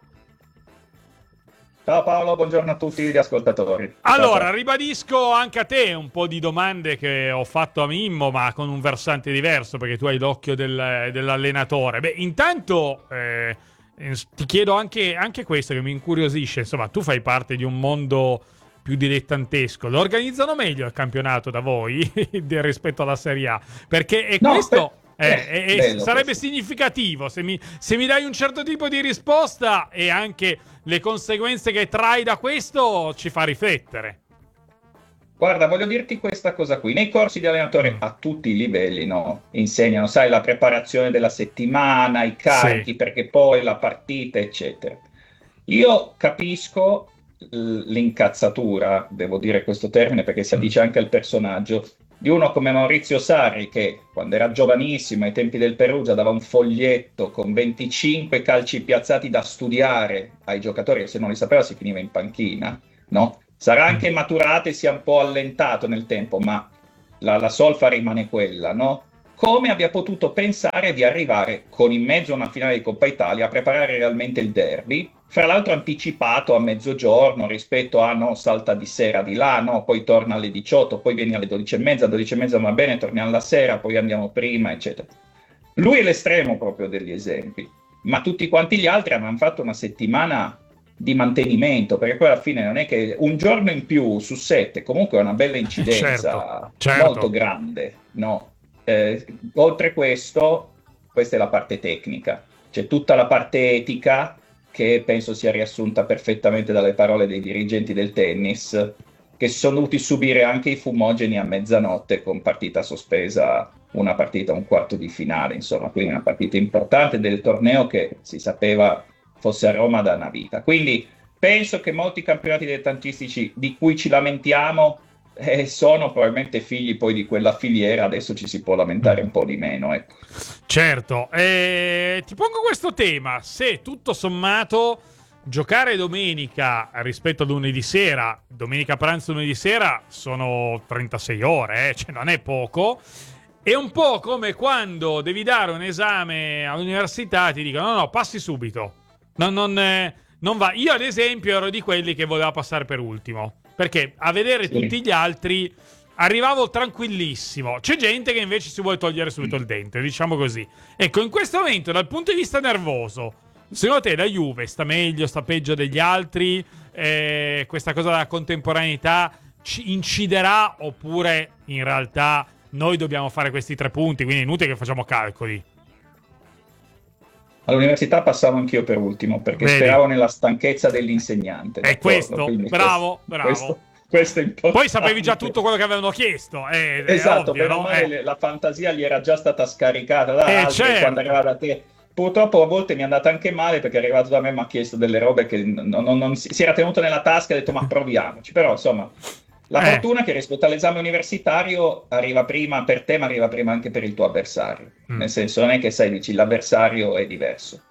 Ciao Paolo, buongiorno a tutti gli ascoltatori. Allora, ciao. Ribadisco anche a te un po' di domande che ho fatto a Mimmo, ma con un versante diverso, perché tu hai l'occhio dell'allenatore. Beh, intanto ti chiedo anche questo che mi incuriosisce. Insomma, tu fai parte di un mondo più dilettantesco. Lo organizzano meglio il campionato da voi rispetto alla Serie A? Perché questo... sarebbe significativo se mi dai un certo tipo di risposta, e anche le conseguenze che trai da questo ci fa riflettere. Guarda, voglio dirti questa cosa qui. Nei corsi di allenatore a tutti i livelli, no? Insegnano, sai, la preparazione della settimana, i carichi, perché poi la partita, eccetera. Io capisco l'incazzatura, devo dire questo termine perché si addice anche al personaggio, di uno come Maurizio Sarri che quando era giovanissimo ai tempi del Perugia dava un foglietto con 25 calci piazzati da studiare ai giocatori, che se non li sapeva si finiva in panchina, no? Sarà anche maturato e si è un po' allentato nel tempo, ma la solfa rimane quella, no? Come abbia potuto pensare di arrivare con in mezzo a una finale di Coppa Italia a preparare realmente il derby, fra l'altro anticipato a mezzogiorno rispetto a no, salta di sera di là, no, poi torna alle 18, poi vieni alle 12:30 va bene, torniamo la sera, poi andiamo prima, eccetera. Lui è l'estremo proprio degli esempi, ma tutti quanti gli altri hanno fatto una settimana di mantenimento, perché poi alla fine non è che un giorno in più su 7 comunque è una bella incidenza molto grande, no? Oltre questo, questa è la parte tecnica, c'è tutta la parte etica che penso sia riassunta perfettamente dalle parole dei dirigenti del tennis, che sono dovuti subire anche i fumogeni a mezzanotte con partita sospesa, una partita, un quarto di finale, insomma, quindi una partita importante del torneo che si sapeva fosse a Roma da una vita. Quindi penso che molti campionati dilettantistici di cui ci lamentiamo sono probabilmente figli poi di quella filiera, adesso ci si può lamentare un po' di meno, ecco. Certo, ti pongo questo tema: se tutto sommato giocare domenica rispetto a lunedì sera, domenica pranzo, lunedì sera sono 36 ore, cioè non è poco. È un po' come quando devi dare un esame all'università, ti dicono no, passi subito, non va. Io ad esempio ero di quelli che voleva passare per ultimo, perché a vedere tutti gli altri arrivavo tranquillissimo. C'è gente che invece si vuole togliere subito il dente, diciamo così. Ecco, in questo momento dal punto di vista nervoso, secondo te la Juve sta meglio, sta peggio degli altri? Questa cosa della contemporaneità ci inciderà, oppure in realtà noi dobbiamo fare questi 3 punti, quindi è inutile che facciamo calcoli? All'università passavo anch'io per ultimo, perché speravo nella stanchezza dell'insegnante. È questo, bravo. Questo è importante. Poi sapevi già tutto quello che avevano chiesto. Esatto, ovvio, però no? la fantasia gli era già stata scaricata da altri, certo. Quando arrivava da te. Purtroppo a volte mi è andata anche male, perché è arrivato da me e mi ha chiesto delle robe che non si era tenuto nella tasca e ha detto ma proviamoci. Però insomma, la fortuna è che rispetto all'esame universitario arriva prima per te, ma arriva prima anche per il tuo avversario. Nel senso, non è che dici l'avversario è diverso.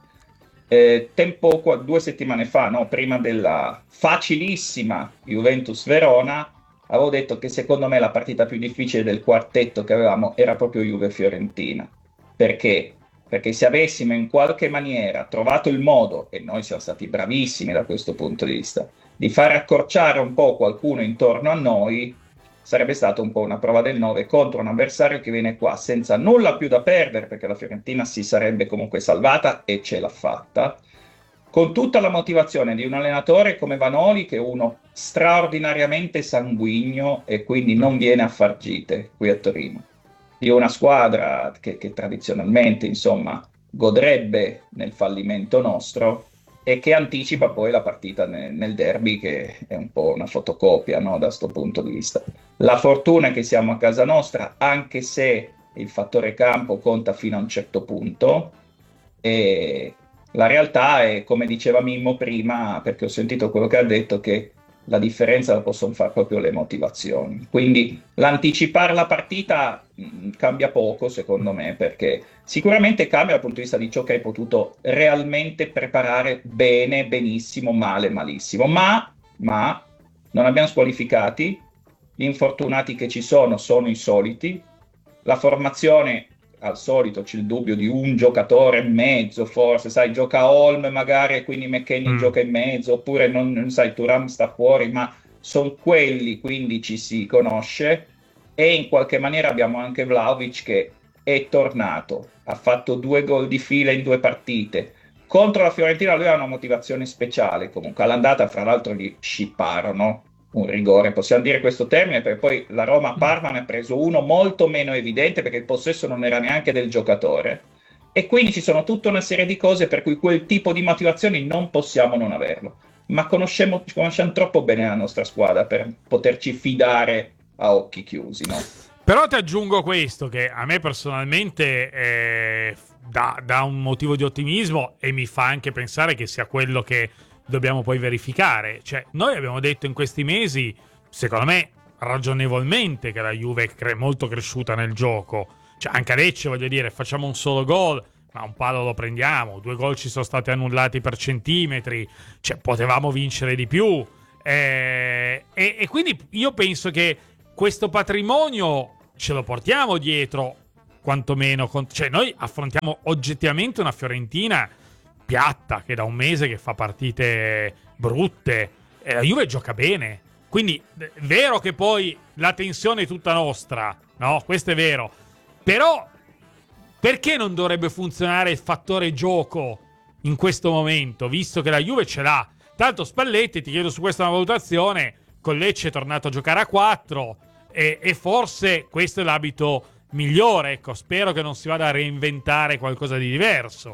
2 settimane fa, no, prima della facilissima Juventus-Verona, avevo detto che secondo me la partita più difficile del quartetto che avevamo era proprio Juve-Fiorentina. Perché? Perché se avessimo in qualche maniera trovato il modo, e noi siamo stati bravissimi da questo punto di vista, di fare accorciare un po' qualcuno intorno a noi, sarebbe stata un po' una prova del 9 contro un avversario che viene qua senza nulla più da perdere, perché la Fiorentina si sarebbe comunque salvata e ce l'ha fatta, con tutta la motivazione di un allenatore come Vanoli, che è uno straordinariamente sanguigno e quindi non viene a far gite qui a Torino, di una squadra che tradizionalmente insomma godrebbe nel fallimento nostro e che anticipa poi la partita nel derby, che è un po' una fotocopia, no, da questo punto di vista. La fortuna è che siamo a casa nostra, anche se il fattore campo conta fino a un certo punto, e la realtà è, come diceva Mimmo prima, perché ho sentito quello che ha detto, che la differenza la possono fare proprio le motivazioni. Quindi l'anticipare la partita cambia poco, secondo me, perché sicuramente cambia dal punto di vista di ciò che hai potuto realmente preparare bene, benissimo, male, malissimo. Ma non abbiamo squalificati, gli infortunati che ci sono i soliti, la formazione al solito c'è il dubbio di un giocatore in mezzo, forse, sai, gioca Holm magari e quindi McKennie gioca in mezzo, oppure non sai, Thuram sta fuori, ma sono quelli, quindi ci si conosce, e in qualche maniera abbiamo anche Vlahovic che è tornato, ha fatto 2 gol di fila in 2 partite. Contro la Fiorentina lui ha una motivazione speciale, comunque all'andata fra l'altro gli scipparono un rigore, possiamo dire questo termine, perché poi la Roma-Parma ne ha preso uno molto meno evidente, perché il possesso non era neanche del giocatore, e quindi ci sono tutta una serie di cose per cui quel tipo di motivazioni non possiamo non averlo, ma conosciamo troppo bene la nostra squadra per poterci fidare a occhi chiusi, no? Però ti aggiungo questo, che a me personalmente dà un motivo di ottimismo e mi fa anche pensare che sia quello che dobbiamo poi verificare. Cioè, noi abbiamo detto in questi mesi, secondo me ragionevolmente, che la Juve è molto cresciuta nel gioco. Cioè, anche a Lecce, voglio dire, facciamo un solo gol, ma un palo lo prendiamo, 2 gol ci sono stati annullati per centimetri, cioè potevamo vincere di più. E quindi io penso che questo patrimonio ce lo portiamo dietro, quantomeno. Cioè, noi affrontiamo oggettivamente una Fiorentina piatta, che da un mese che fa partite brutte, e la Juve gioca bene. Quindi è vero che poi la tensione è tutta nostra, no? Questo è vero. Però perché non dovrebbe funzionare il fattore gioco in questo momento, visto che la Juve ce l'ha? Tanto Spalletti, ti chiedo su questa una valutazione, con Lecce è tornato a giocare a 4 e forse questo è l'abito migliore. Ecco, spero che non si vada a reinventare qualcosa di diverso.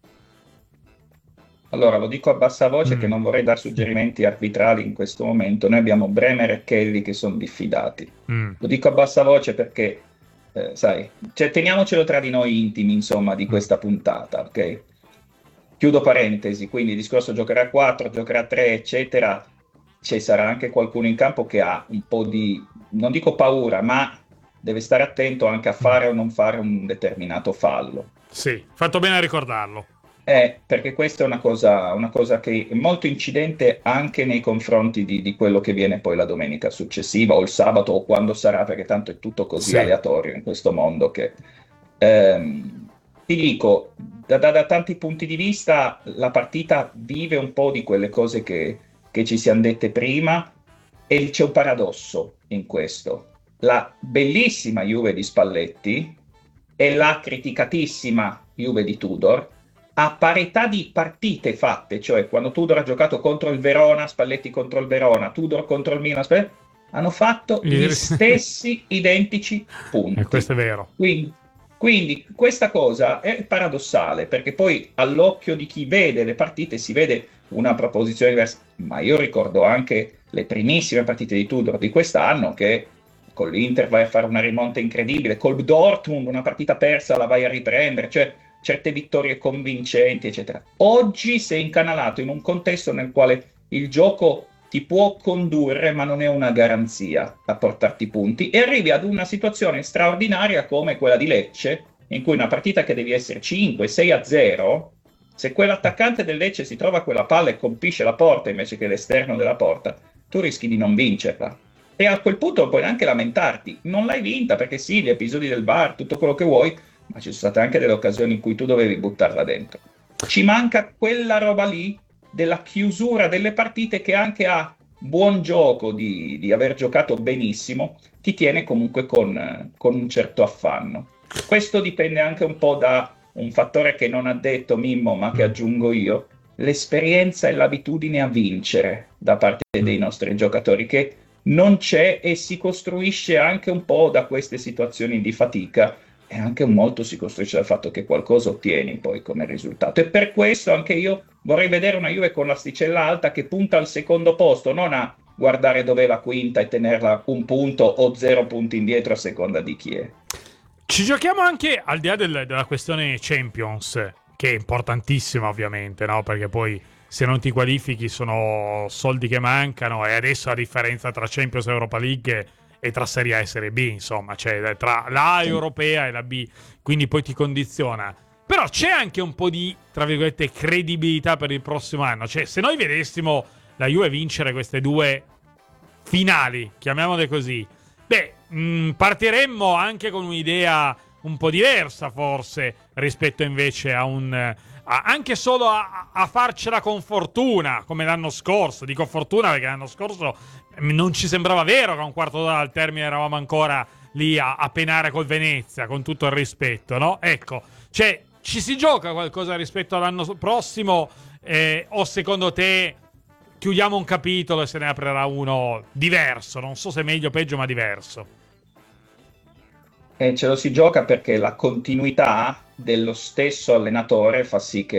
Allora, lo dico a bassa voce che non vorrei dare suggerimenti arbitrali in questo momento. Noi abbiamo Bremer e Kelly che sono diffidati. Lo dico a bassa voce perché, sai, cioè, teniamocelo tra di noi intimi, insomma, di questa puntata, ok? Chiudo parentesi, quindi il discorso giocare a 4, giocare a 3, eccetera, ci sarà anche qualcuno in campo che ha un po' di, non dico paura, ma deve stare attento anche a fare o non fare un determinato fallo. Sì, fatto bene a ricordarlo. Perché questa è una cosa che è molto incidente anche nei confronti di quello che viene poi la domenica successiva o il sabato o quando sarà, perché tanto è tutto così aleatorio in questo mondo che ti dico, da tanti punti di vista la partita vive un po' di quelle cose che ci siamo dette prima, e c'è un paradosso in questo. La bellissima Juve di Spalletti e la criticatissima Juve di Tudor, a parità di partite fatte, cioè quando Tudor ha giocato contro il Verona, Spalletti contro il Verona, Tudor contro il Milan, hanno fatto gli stessi identici punti. E questo è vero. Quindi questa cosa è paradossale, perché poi all'occhio di chi vede le partite si vede una proposizione diversa, ma io ricordo anche le primissime partite di Tudor di quest'anno, che con l'Inter vai a fare una rimonta incredibile, col Dortmund una partita persa la vai a riprendere, cioè certe vittorie convincenti, eccetera. Oggi sei incanalato in un contesto nel quale il gioco ti può condurre, ma non è una garanzia a portarti punti, e arrivi ad una situazione straordinaria come quella di Lecce, in cui una partita che devi essere 5-6-0, se quell'attaccante del Lecce si trova quella palla e colpisce la porta invece che l'esterno della porta, tu rischi di non vincerla. E a quel punto puoi anche lamentarti. Non l'hai vinta perché sì, gli episodi del VAR, tutto quello che vuoi, ma ci sono state anche delle occasioni in cui tu dovevi buttarla dentro. Ci manca quella roba lì della chiusura delle partite che anche a buon gioco di aver giocato benissimo ti tiene comunque con un certo affanno. Questo dipende anche un po' da un fattore che non ha detto Mimmo, ma che aggiungo io: l'esperienza e l'abitudine a vincere da parte dei nostri giocatori, che non c'è e si costruisce anche un po' da queste situazioni di fatica, e anche molto si costruisce dal fatto che qualcosa ottieni poi come risultato. E per questo anche io vorrei vedere una Juve con l'asticella alta che punta al secondo posto, non a guardare dov'è la quinta e tenerla un punto o 0 punti indietro a seconda di chi è. Ci giochiamo anche al di là della questione Champions, che è importantissima ovviamente, no? Perché poi se non ti qualifichi sono soldi che mancano, e adesso la differenza tra Champions e Europa League e tra Serie A e Serie B, insomma, cioè tra la A europea e la B, quindi poi ti condiziona. Però c'è anche un po' di, tra virgolette, credibilità per il prossimo anno. Cioè, se noi vedessimo la Juve vincere queste 2 finali, chiamiamole così, partiremmo anche con un'idea un po' diversa, forse, rispetto invece a anche solo a farcela con fortuna, come l'anno scorso. Dico fortuna perché l'anno scorso non ci sembrava vero che a un quarto d'ora al termine eravamo ancora lì a penare col Venezia, con tutto il rispetto, no? Ecco, cioè, ci si gioca qualcosa rispetto all'anno prossimo, o secondo te chiudiamo un capitolo e se ne aprirà uno diverso? Non so se meglio o peggio, ma diverso. Ce lo si gioca perché la continuità dello stesso allenatore fa sì che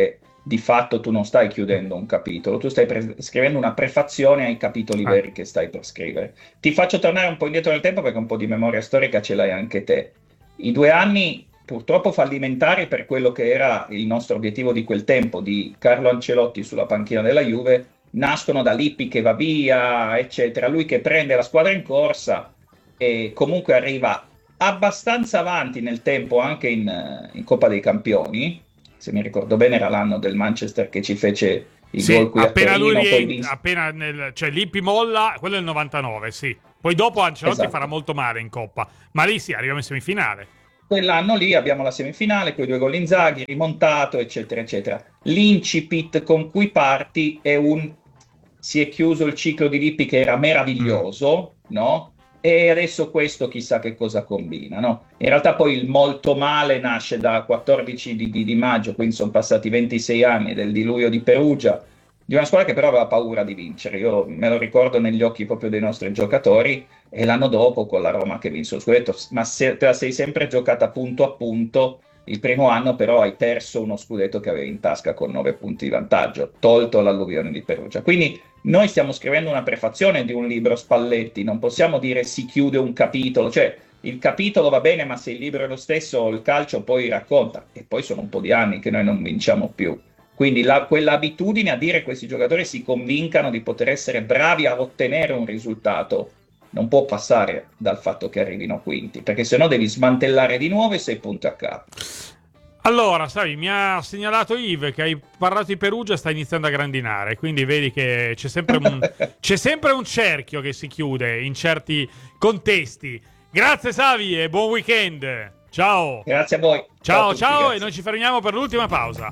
di fatto tu non stai chiudendo un capitolo, tu stai scrivendo una prefazione ai capitoli veri che stai per scrivere. Ti faccio tornare un po' indietro nel tempo perché un po' di memoria storica ce l'hai anche te. I 2 anni purtroppo fallimentari per quello che era il nostro obiettivo di quel tempo, di Carlo Ancelotti sulla panchina della Juve, nascono da Lippi che va via, eccetera. Lui che prende la squadra in corsa e comunque arriva abbastanza avanti nel tempo anche in Coppa dei Campioni. Se mi ricordo bene era l'anno del Manchester che ci fece il gol qui appena a Torino, lui cioè Lippi molla, quello è il 99, sì. Poi dopo Ancelotti farà molto male in Coppa, ma lì sì, arriviamo in semifinale. Quell'anno lì abbiamo la semifinale, quei 2 gol Inzaghi, rimontato, eccetera, eccetera. L'incipit con cui parti è si è chiuso il ciclo di Lippi che era meraviglioso, no? E adesso questo chissà che cosa combina, no? In realtà poi il molto male nasce da 14 di maggio, quindi sono passati 26 anni del diluvio di Perugia, di una squadra che però aveva paura di vincere. Io me lo ricordo negli occhi proprio dei nostri giocatori, e l'anno dopo con la Roma che vinse lo scudetto, ma te la sei sempre giocata punto a punto. Il primo anno però hai perso uno scudetto che avevi in tasca con 9 punti di vantaggio, tolto l'alluvione di Perugia. Quindi noi stiamo scrivendo una prefazione di un libro Spalletti, non possiamo dire si chiude un capitolo, cioè il capitolo va bene, ma se il libro è lo stesso, il calcio poi racconta, e poi sono un po' di anni che noi non vinciamo più. Quindi quell'abitudine a dire che questi giocatori si convincano di poter essere bravi a ottenere un risultato non può passare dal fatto che arrivino quinti, perché sennò devi smantellare di nuovo e sei punto a capo. Allora, sai, mi ha segnalato Yves che hai parlato di Perugia e sta iniziando a grandinare, quindi vedi che c'è sempre un cerchio che si chiude in certi contesti. Grazie Savi e buon weekend. Ciao. Grazie a voi. Ciao, tutti, grazie. E noi ci fermiamo per l'ultima pausa.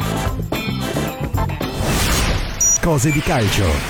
Cose di calcio.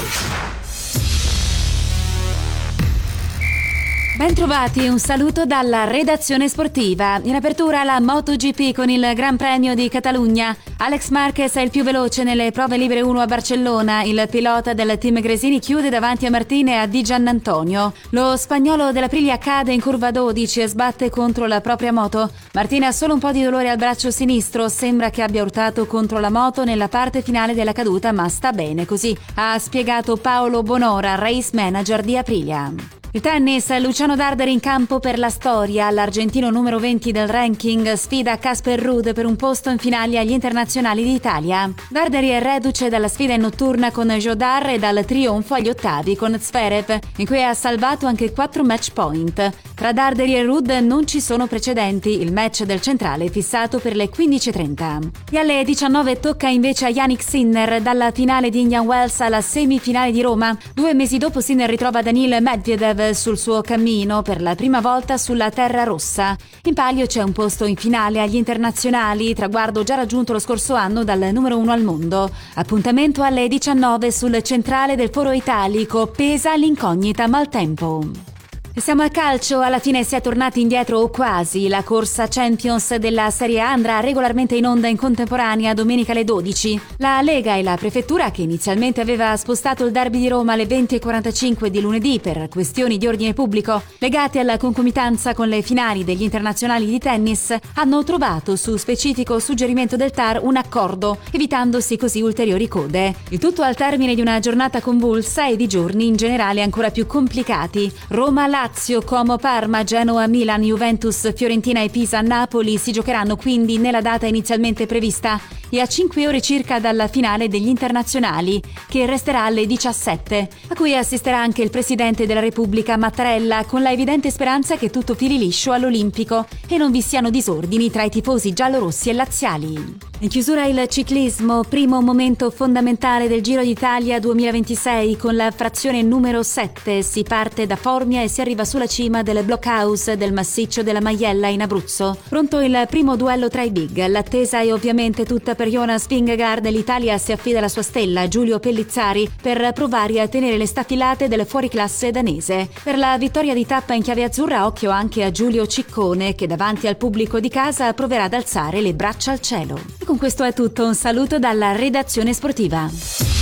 Bentrovati, un saluto dalla redazione sportiva. In apertura la MotoGP con il Gran Premio di Catalogna. Alex Marquez è il più veloce nelle prove libere 1 a Barcellona. Il pilota del team Gresini chiude davanti a Martine e a Di Giannantonio. Lo spagnolo dell'Aprilia cade in curva 12 e sbatte contro la propria moto. Martine ha solo un po' di dolore al braccio sinistro, sembra che abbia urtato contro la moto nella parte finale della caduta, ma sta bene così, ha spiegato Paolo Bonora, race manager di Aprilia. Il tennis, Luciano Darderi in campo per la storia. L'argentino numero 20 del ranking sfida Casper Ruud per un posto in finale agli internazionali d'Italia. Darderi è reduce dalla sfida in notturna con Jodar e dal trionfo agli ottavi con Zverev, in cui ha salvato anche 4 match point. Tra Darderi e Ruud non ci sono precedenti, il match del centrale è fissato per le 15:30. E alle 19 tocca invece a Yannick Sinner, dalla finale di Indian Wells alla semifinale di Roma. 2 mesi dopo Sinner ritrova Daniil Medvedev sul suo cammino per la prima volta sulla terra rossa. In palio c'è un posto in finale agli internazionali, traguardo già raggiunto lo scorso anno dal numero 1 al mondo. Appuntamento alle 19 sul centrale del Foro Italico, pesa l'incognita maltempo. E siamo al calcio, alla fine si è tornati indietro o quasi. La corsa Champions della Serie A andrà regolarmente in onda in contemporanea domenica alle 12. La Lega e la Prefettura, che inizialmente aveva spostato il derby di Roma alle 20:45 di lunedì per questioni di ordine pubblico legate alla concomitanza con le finali degli internazionali di tennis, hanno trovato su specifico suggerimento del TAR un accordo, evitandosi così ulteriori code. Il tutto al termine di una giornata convulsa e di giorni in generale ancora più complicati. Lazio, Como, Parma, Genoa, Milan, Juventus, Fiorentina e Pisa, Napoli si giocheranno quindi nella data inizialmente prevista e a 5 ore circa dalla finale degli internazionali, che resterà alle 17, a cui assisterà anche il Presidente della Repubblica Mattarella, con la evidente speranza che tutto fili liscio all'Olimpico e non vi siano disordini tra i tifosi giallorossi e laziali. In chiusura il ciclismo, primo momento fondamentale del Giro d'Italia 2026 con la frazione numero 7. Si parte da Formia e si arriva sulla cima del blockhouse del massiccio della Maiella in Abruzzo. Pronto il primo duello tra i big. L'attesa è ovviamente tutta per Jonas Vingegaard. L'Italia si affida alla sua stella Giulio Pellizzari per provare a tenere le staffilate del fuoriclasse danese. Per la vittoria di tappa in chiave azzurra occhio anche a Giulio Ciccone, che davanti al pubblico di casa proverà ad alzare le braccia al cielo. Con questo è tutto, un saluto dalla redazione sportiva.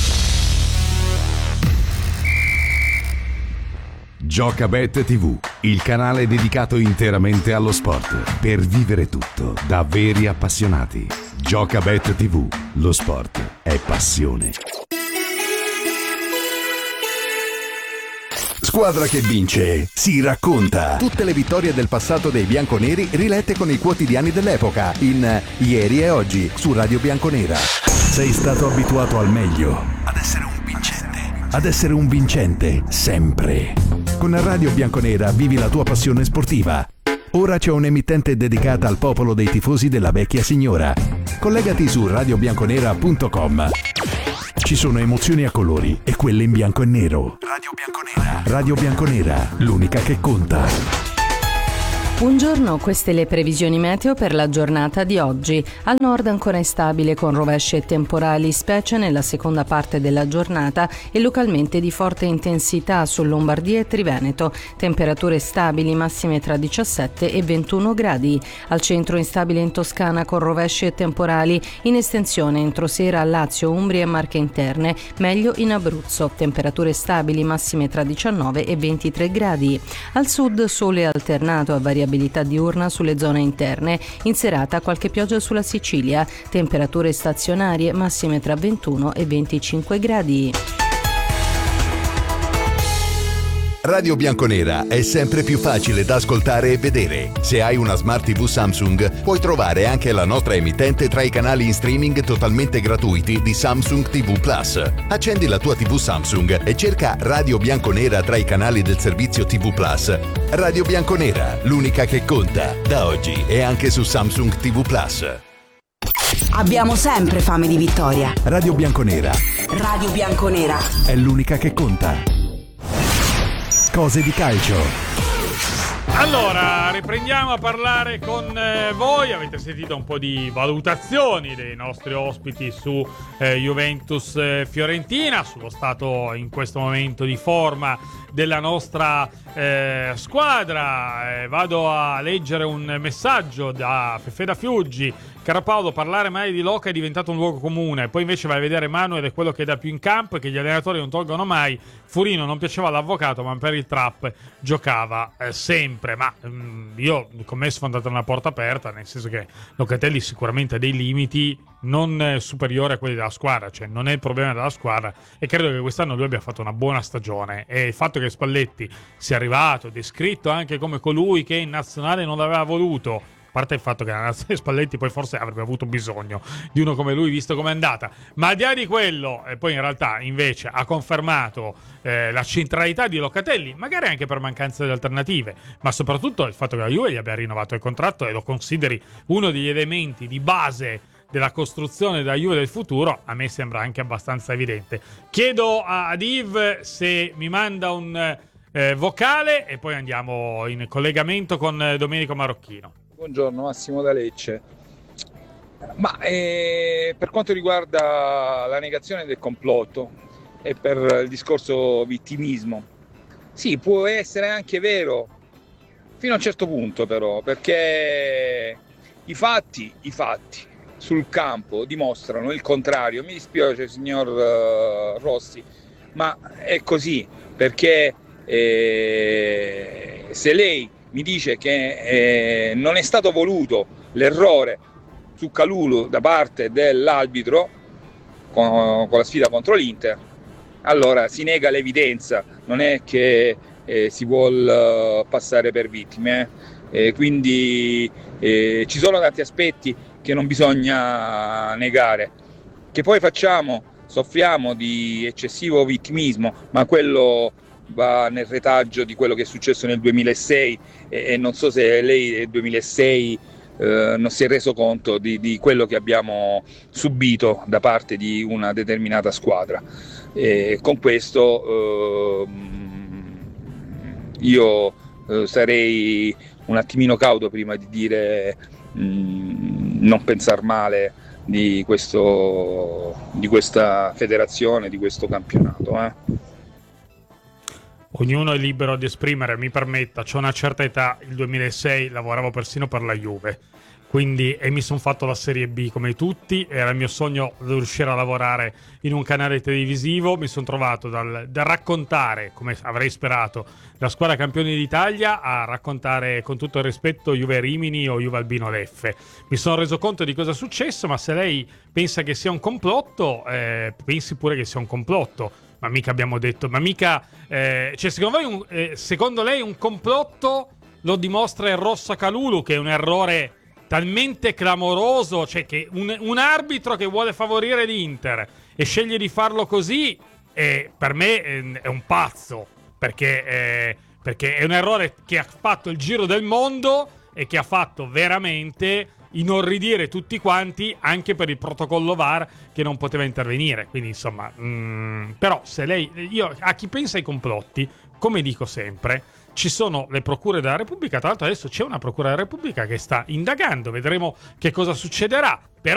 Giocabet TV, il canale dedicato interamente allo sport, per vivere tutto da veri appassionati. Giocabet TV, lo sport è passione. Squadra che vince si racconta. Tutte le vittorie del passato dei bianconeri rilette con i quotidiani dell'epoca in Ieri e Oggi su Radio Bianconera. Sei stato abituato al meglio, ad essere un vincente sempre. Con Radio Bianconera vivi la tua passione sportiva. Ora c'è un'emittente dedicata al popolo dei tifosi della vecchia signora. Collegati su radiobianconera.com. Ci sono emozioni a colori e quelle in bianco e nero. Radio Bianconera. Radio Bianconera, l'unica che conta. Buongiorno, queste le previsioni meteo per la giornata di oggi. Al nord ancora instabile con rovesci e temporali, specie nella seconda parte della giornata e localmente di forte intensità su Lombardia e Triveneto. Temperature stabili, massime tra 17 e 21 gradi. Al centro instabile in Toscana con rovesci e temporali, in estensione entro sera a Lazio, Umbria e Marche Interne, meglio in Abruzzo. Temperature stabili, massime tra 19 e 23 gradi. Al sud sole alternato a variabilità diurna sulle zone interne, in serata qualche pioggia sulla Sicilia, temperature stazionarie massime tra 21 e 25 gradi. Radio Bianconera è sempre più facile da ascoltare e vedere. Se hai una Smart TV Samsung, puoi trovare anche la nostra emittente tra i canali in streaming totalmente gratuiti di Samsung TV Plus. Accendi la tua TV Samsung e cerca Radio Bianconera tra i canali del servizio TV Plus. Radio Bianconera, l'unica che conta. Da oggi è anche su Samsung TV Plus. Abbiamo sempre fame di vittoria. Radio Bianconera. Radio Bianconera È l'unica che conta. Cose di calcio. Allora, riprendiamo a parlare con voi. Avete sentito un po' di valutazioni dei nostri ospiti su Juventus-Fiorentina, sullo stato in questo momento di forma della nostra squadra. Vado a leggere un messaggio da Fefeda Fiuggi. Caro Paolo, parlare mai di Loca è diventato un luogo comune, poi invece vai a vedere Manuel è quello che dà più in campo e che gli allenatori non tolgono mai. Furino non piaceva all'avvocato, ma per il trap giocava sempre. Ma io con me è sfondata una porta aperta, nel senso che Locatelli sicuramente ha dei limiti non superiori a quelli della squadra, cioè non è il problema della squadra, e credo che quest'anno lui abbia fatto una buona stagione, e il fatto che Spalletti sia arrivato, descritto anche come colui che in nazionale non l'aveva voluto, a parte il fatto che la nazione Spalletti poi forse avrebbe avuto bisogno di uno come lui visto com'è andata, ma al di là di quello, e poi in realtà invece ha confermato la centralità di Locatelli, magari anche per mancanza di alternative, ma soprattutto il fatto che la Juve gli abbia rinnovato il contratto e lo consideri uno degli elementi di base della costruzione della Juve del futuro, a me sembra anche abbastanza evidente. Chiedo ad Yves se mi manda un vocale e poi andiamo in collegamento con Domenico Marocchino. Buongiorno, Massimo da Lecce. Ma per quanto riguarda la negazione del complotto e per il discorso vittimismo, sì, può essere anche vero fino a un certo punto, però, perché i fatti sul campo dimostrano il contrario. Mi dispiace, signor Rossi, ma è così, perché se lei mi dice che non è stato voluto l'errore su Kalulu da parte dell'arbitro con la sfida contro l'Inter, allora si nega l'evidenza, non è che si vuol passare per vittime, quindi ci sono tanti aspetti che non bisogna negare. Che poi soffriamo di eccessivo vittimismo, ma quello va nel retaggio di quello che è successo nel 2006 e non so se lei nel 2006 non si è reso conto di quello che abbiamo subito da parte di una determinata squadra. Con questo io sarei un attimino cauto prima di dire non pensar male di questa federazione, di questo campionato. Ognuno è libero di esprimere, mi permetta, c'ho una certa età, il 2006 lavoravo persino per la Juve. Quindi, e mi sono fatto la Serie B come tutti, era il mio sogno riuscire a lavorare in un canale televisivo. Mi sono trovato da raccontare, come avrei sperato, la squadra campione d'Italia a raccontare, con tutto il rispetto, Juve Rimini o Juve Albino Leffe. Mi sono reso conto di cosa è successo, ma se lei pensa che sia un complotto, pensi pure che sia un complotto. Ma mica abbiamo detto, ma mica... cioè, secondo lei un complotto lo dimostra il Rosso Kalulu, che è un errore talmente clamoroso, cioè che un arbitro che vuole favorire l'Inter e sceglie di farlo così, per me è un pazzo, perché è un errore che ha fatto il giro del mondo e che ha fatto veramente inorridire tutti quanti, anche per il protocollo VAR che non poteva intervenire. Quindi insomma, però se lei, io a chi pensa ai complotti, come dico sempre, ci sono le procure della Repubblica. Tra l'altro adesso c'è una procura della Repubblica che sta indagando, vedremo che cosa succederà. Però